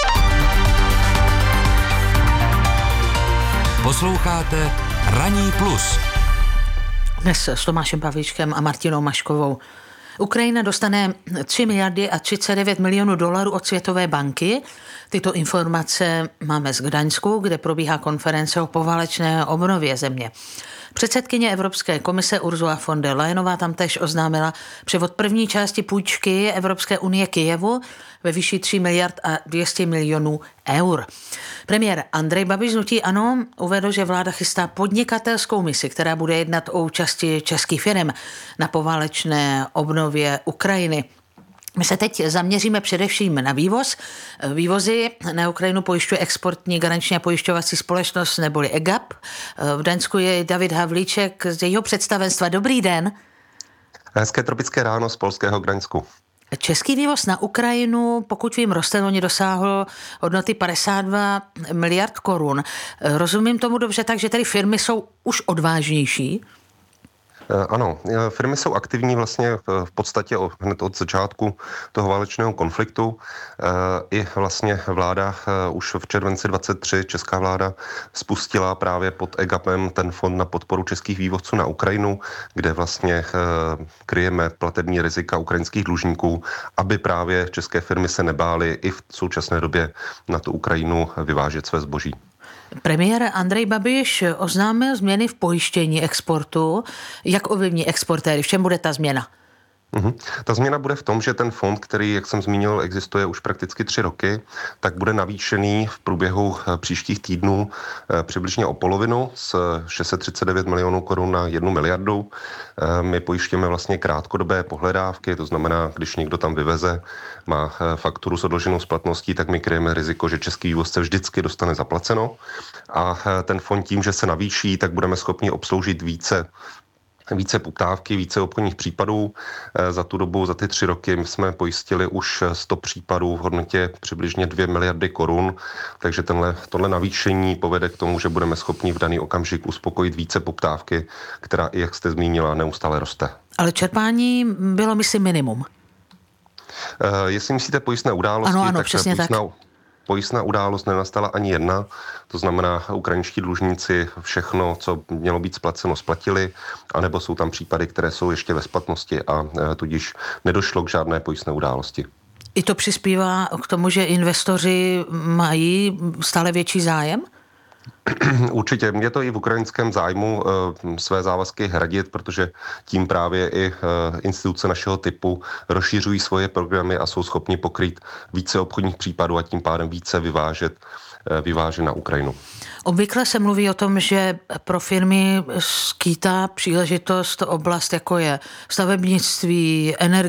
Posloucháte Ranní plus. Dnes s Tomášem Pavlíčkem a Martinou Maškovou. Ukrajina dostane 3 miliardy a 39 milionů dolarů od Světové banky. Tyto informace máme z Gdaňsku, kde probíhá konference o poválečné obnově země. Předsedkyně Evropské komise Ursula von der Leyenová tam též oznámila převod první části půjčky Evropské unie Kyjevu ve výši 3 miliard a 200 milionů eur. Premiér Andrej Babiš z hnutí ANO uvedl, že vláda chystá podnikatelskou misi, která bude jednat o účasti českých firm na poválečné obnově Ukrajiny. My se teď zaměříme především na vývoz. Vývozy na Ukrajinu pojišťuje exportní garanční a pojišťovací společnost neboli EGAP. V Daňsku je David Havlíček z jejího představenstva. Dobrý den. Hezké tropické ráno z polského Gdaňsku. Český vývoz na Ukrajinu, pokud vím, loni dosáhl hodnoty 52 miliard korun. Rozumím tomu dobře, takže tady firmy jsou už odvážnější? Ano, firmy jsou aktivní vlastně v podstatě hned od začátku toho válečného konfliktu. I vlastně vláda už v červenci 23, česká vláda spustila právě pod EGAPem ten fond na podporu českých vývozců na Ukrajinu, kde vlastně kryjeme platební rizika ukrajinských dlužníků, aby právě české firmy se nebály i v současné době na tu Ukrajinu vyvážet své zboží. Premiér Andrej Babiš oznámil změny v pojištění exportu. Jak ovlivní exportéry? V čem bude ta změna? Ta změna bude v tom, že ten fond, který, jak jsem zmínil, existuje už prakticky 3 roky, tak bude navýšený v průběhu příštích týdnů přibližně o polovinu z 639 milionů korun na 1 miliardu. My pojišťujeme vlastně krátkodobé pohledávky, to znamená, když někdo tam vyveze, má fakturu s odloženou splatností, tak my kryjeme riziko, že český vývozce vždycky dostane zaplaceno. A ten fond tím, že se navýší, tak budeme schopni obsloužit více poptávky, více obchodních případů. Za tu dobu, za ty 3 roky my jsme pojistili už 100 případů v hodnotě přibližně 2 miliardy korun, takže tohle navýšení povede k tomu, že budeme schopni v daný okamžik uspokojit více poptávky, která, i jak jste zmínila, neustále roste. Ale čerpání bylo, myslím, minimum. Jestli myslíte pojistné události, ano, přesně tak. Pojistná událost nenastala ani jedna, to znamená, ukrajinští dlužníci všechno, co mělo být splaceno, splatili, anebo jsou tam případy, které jsou ještě ve splatnosti a tudíž nedošlo k žádné pojistné události. I to přispívá k tomu, že investoři mají stále větší zájem? Určitě. Je to i v ukrajinském zájmu své závazky hradit, protože tím právě i instituce našeho typu rozšiřují svoje programy a jsou schopni pokrýt více obchodních případů a tím pádem více vyvážet na Ukrajinu. Obvykle se mluví o tom, že pro firmy skýtá příležitost oblast, jako je stavebnictví, energie,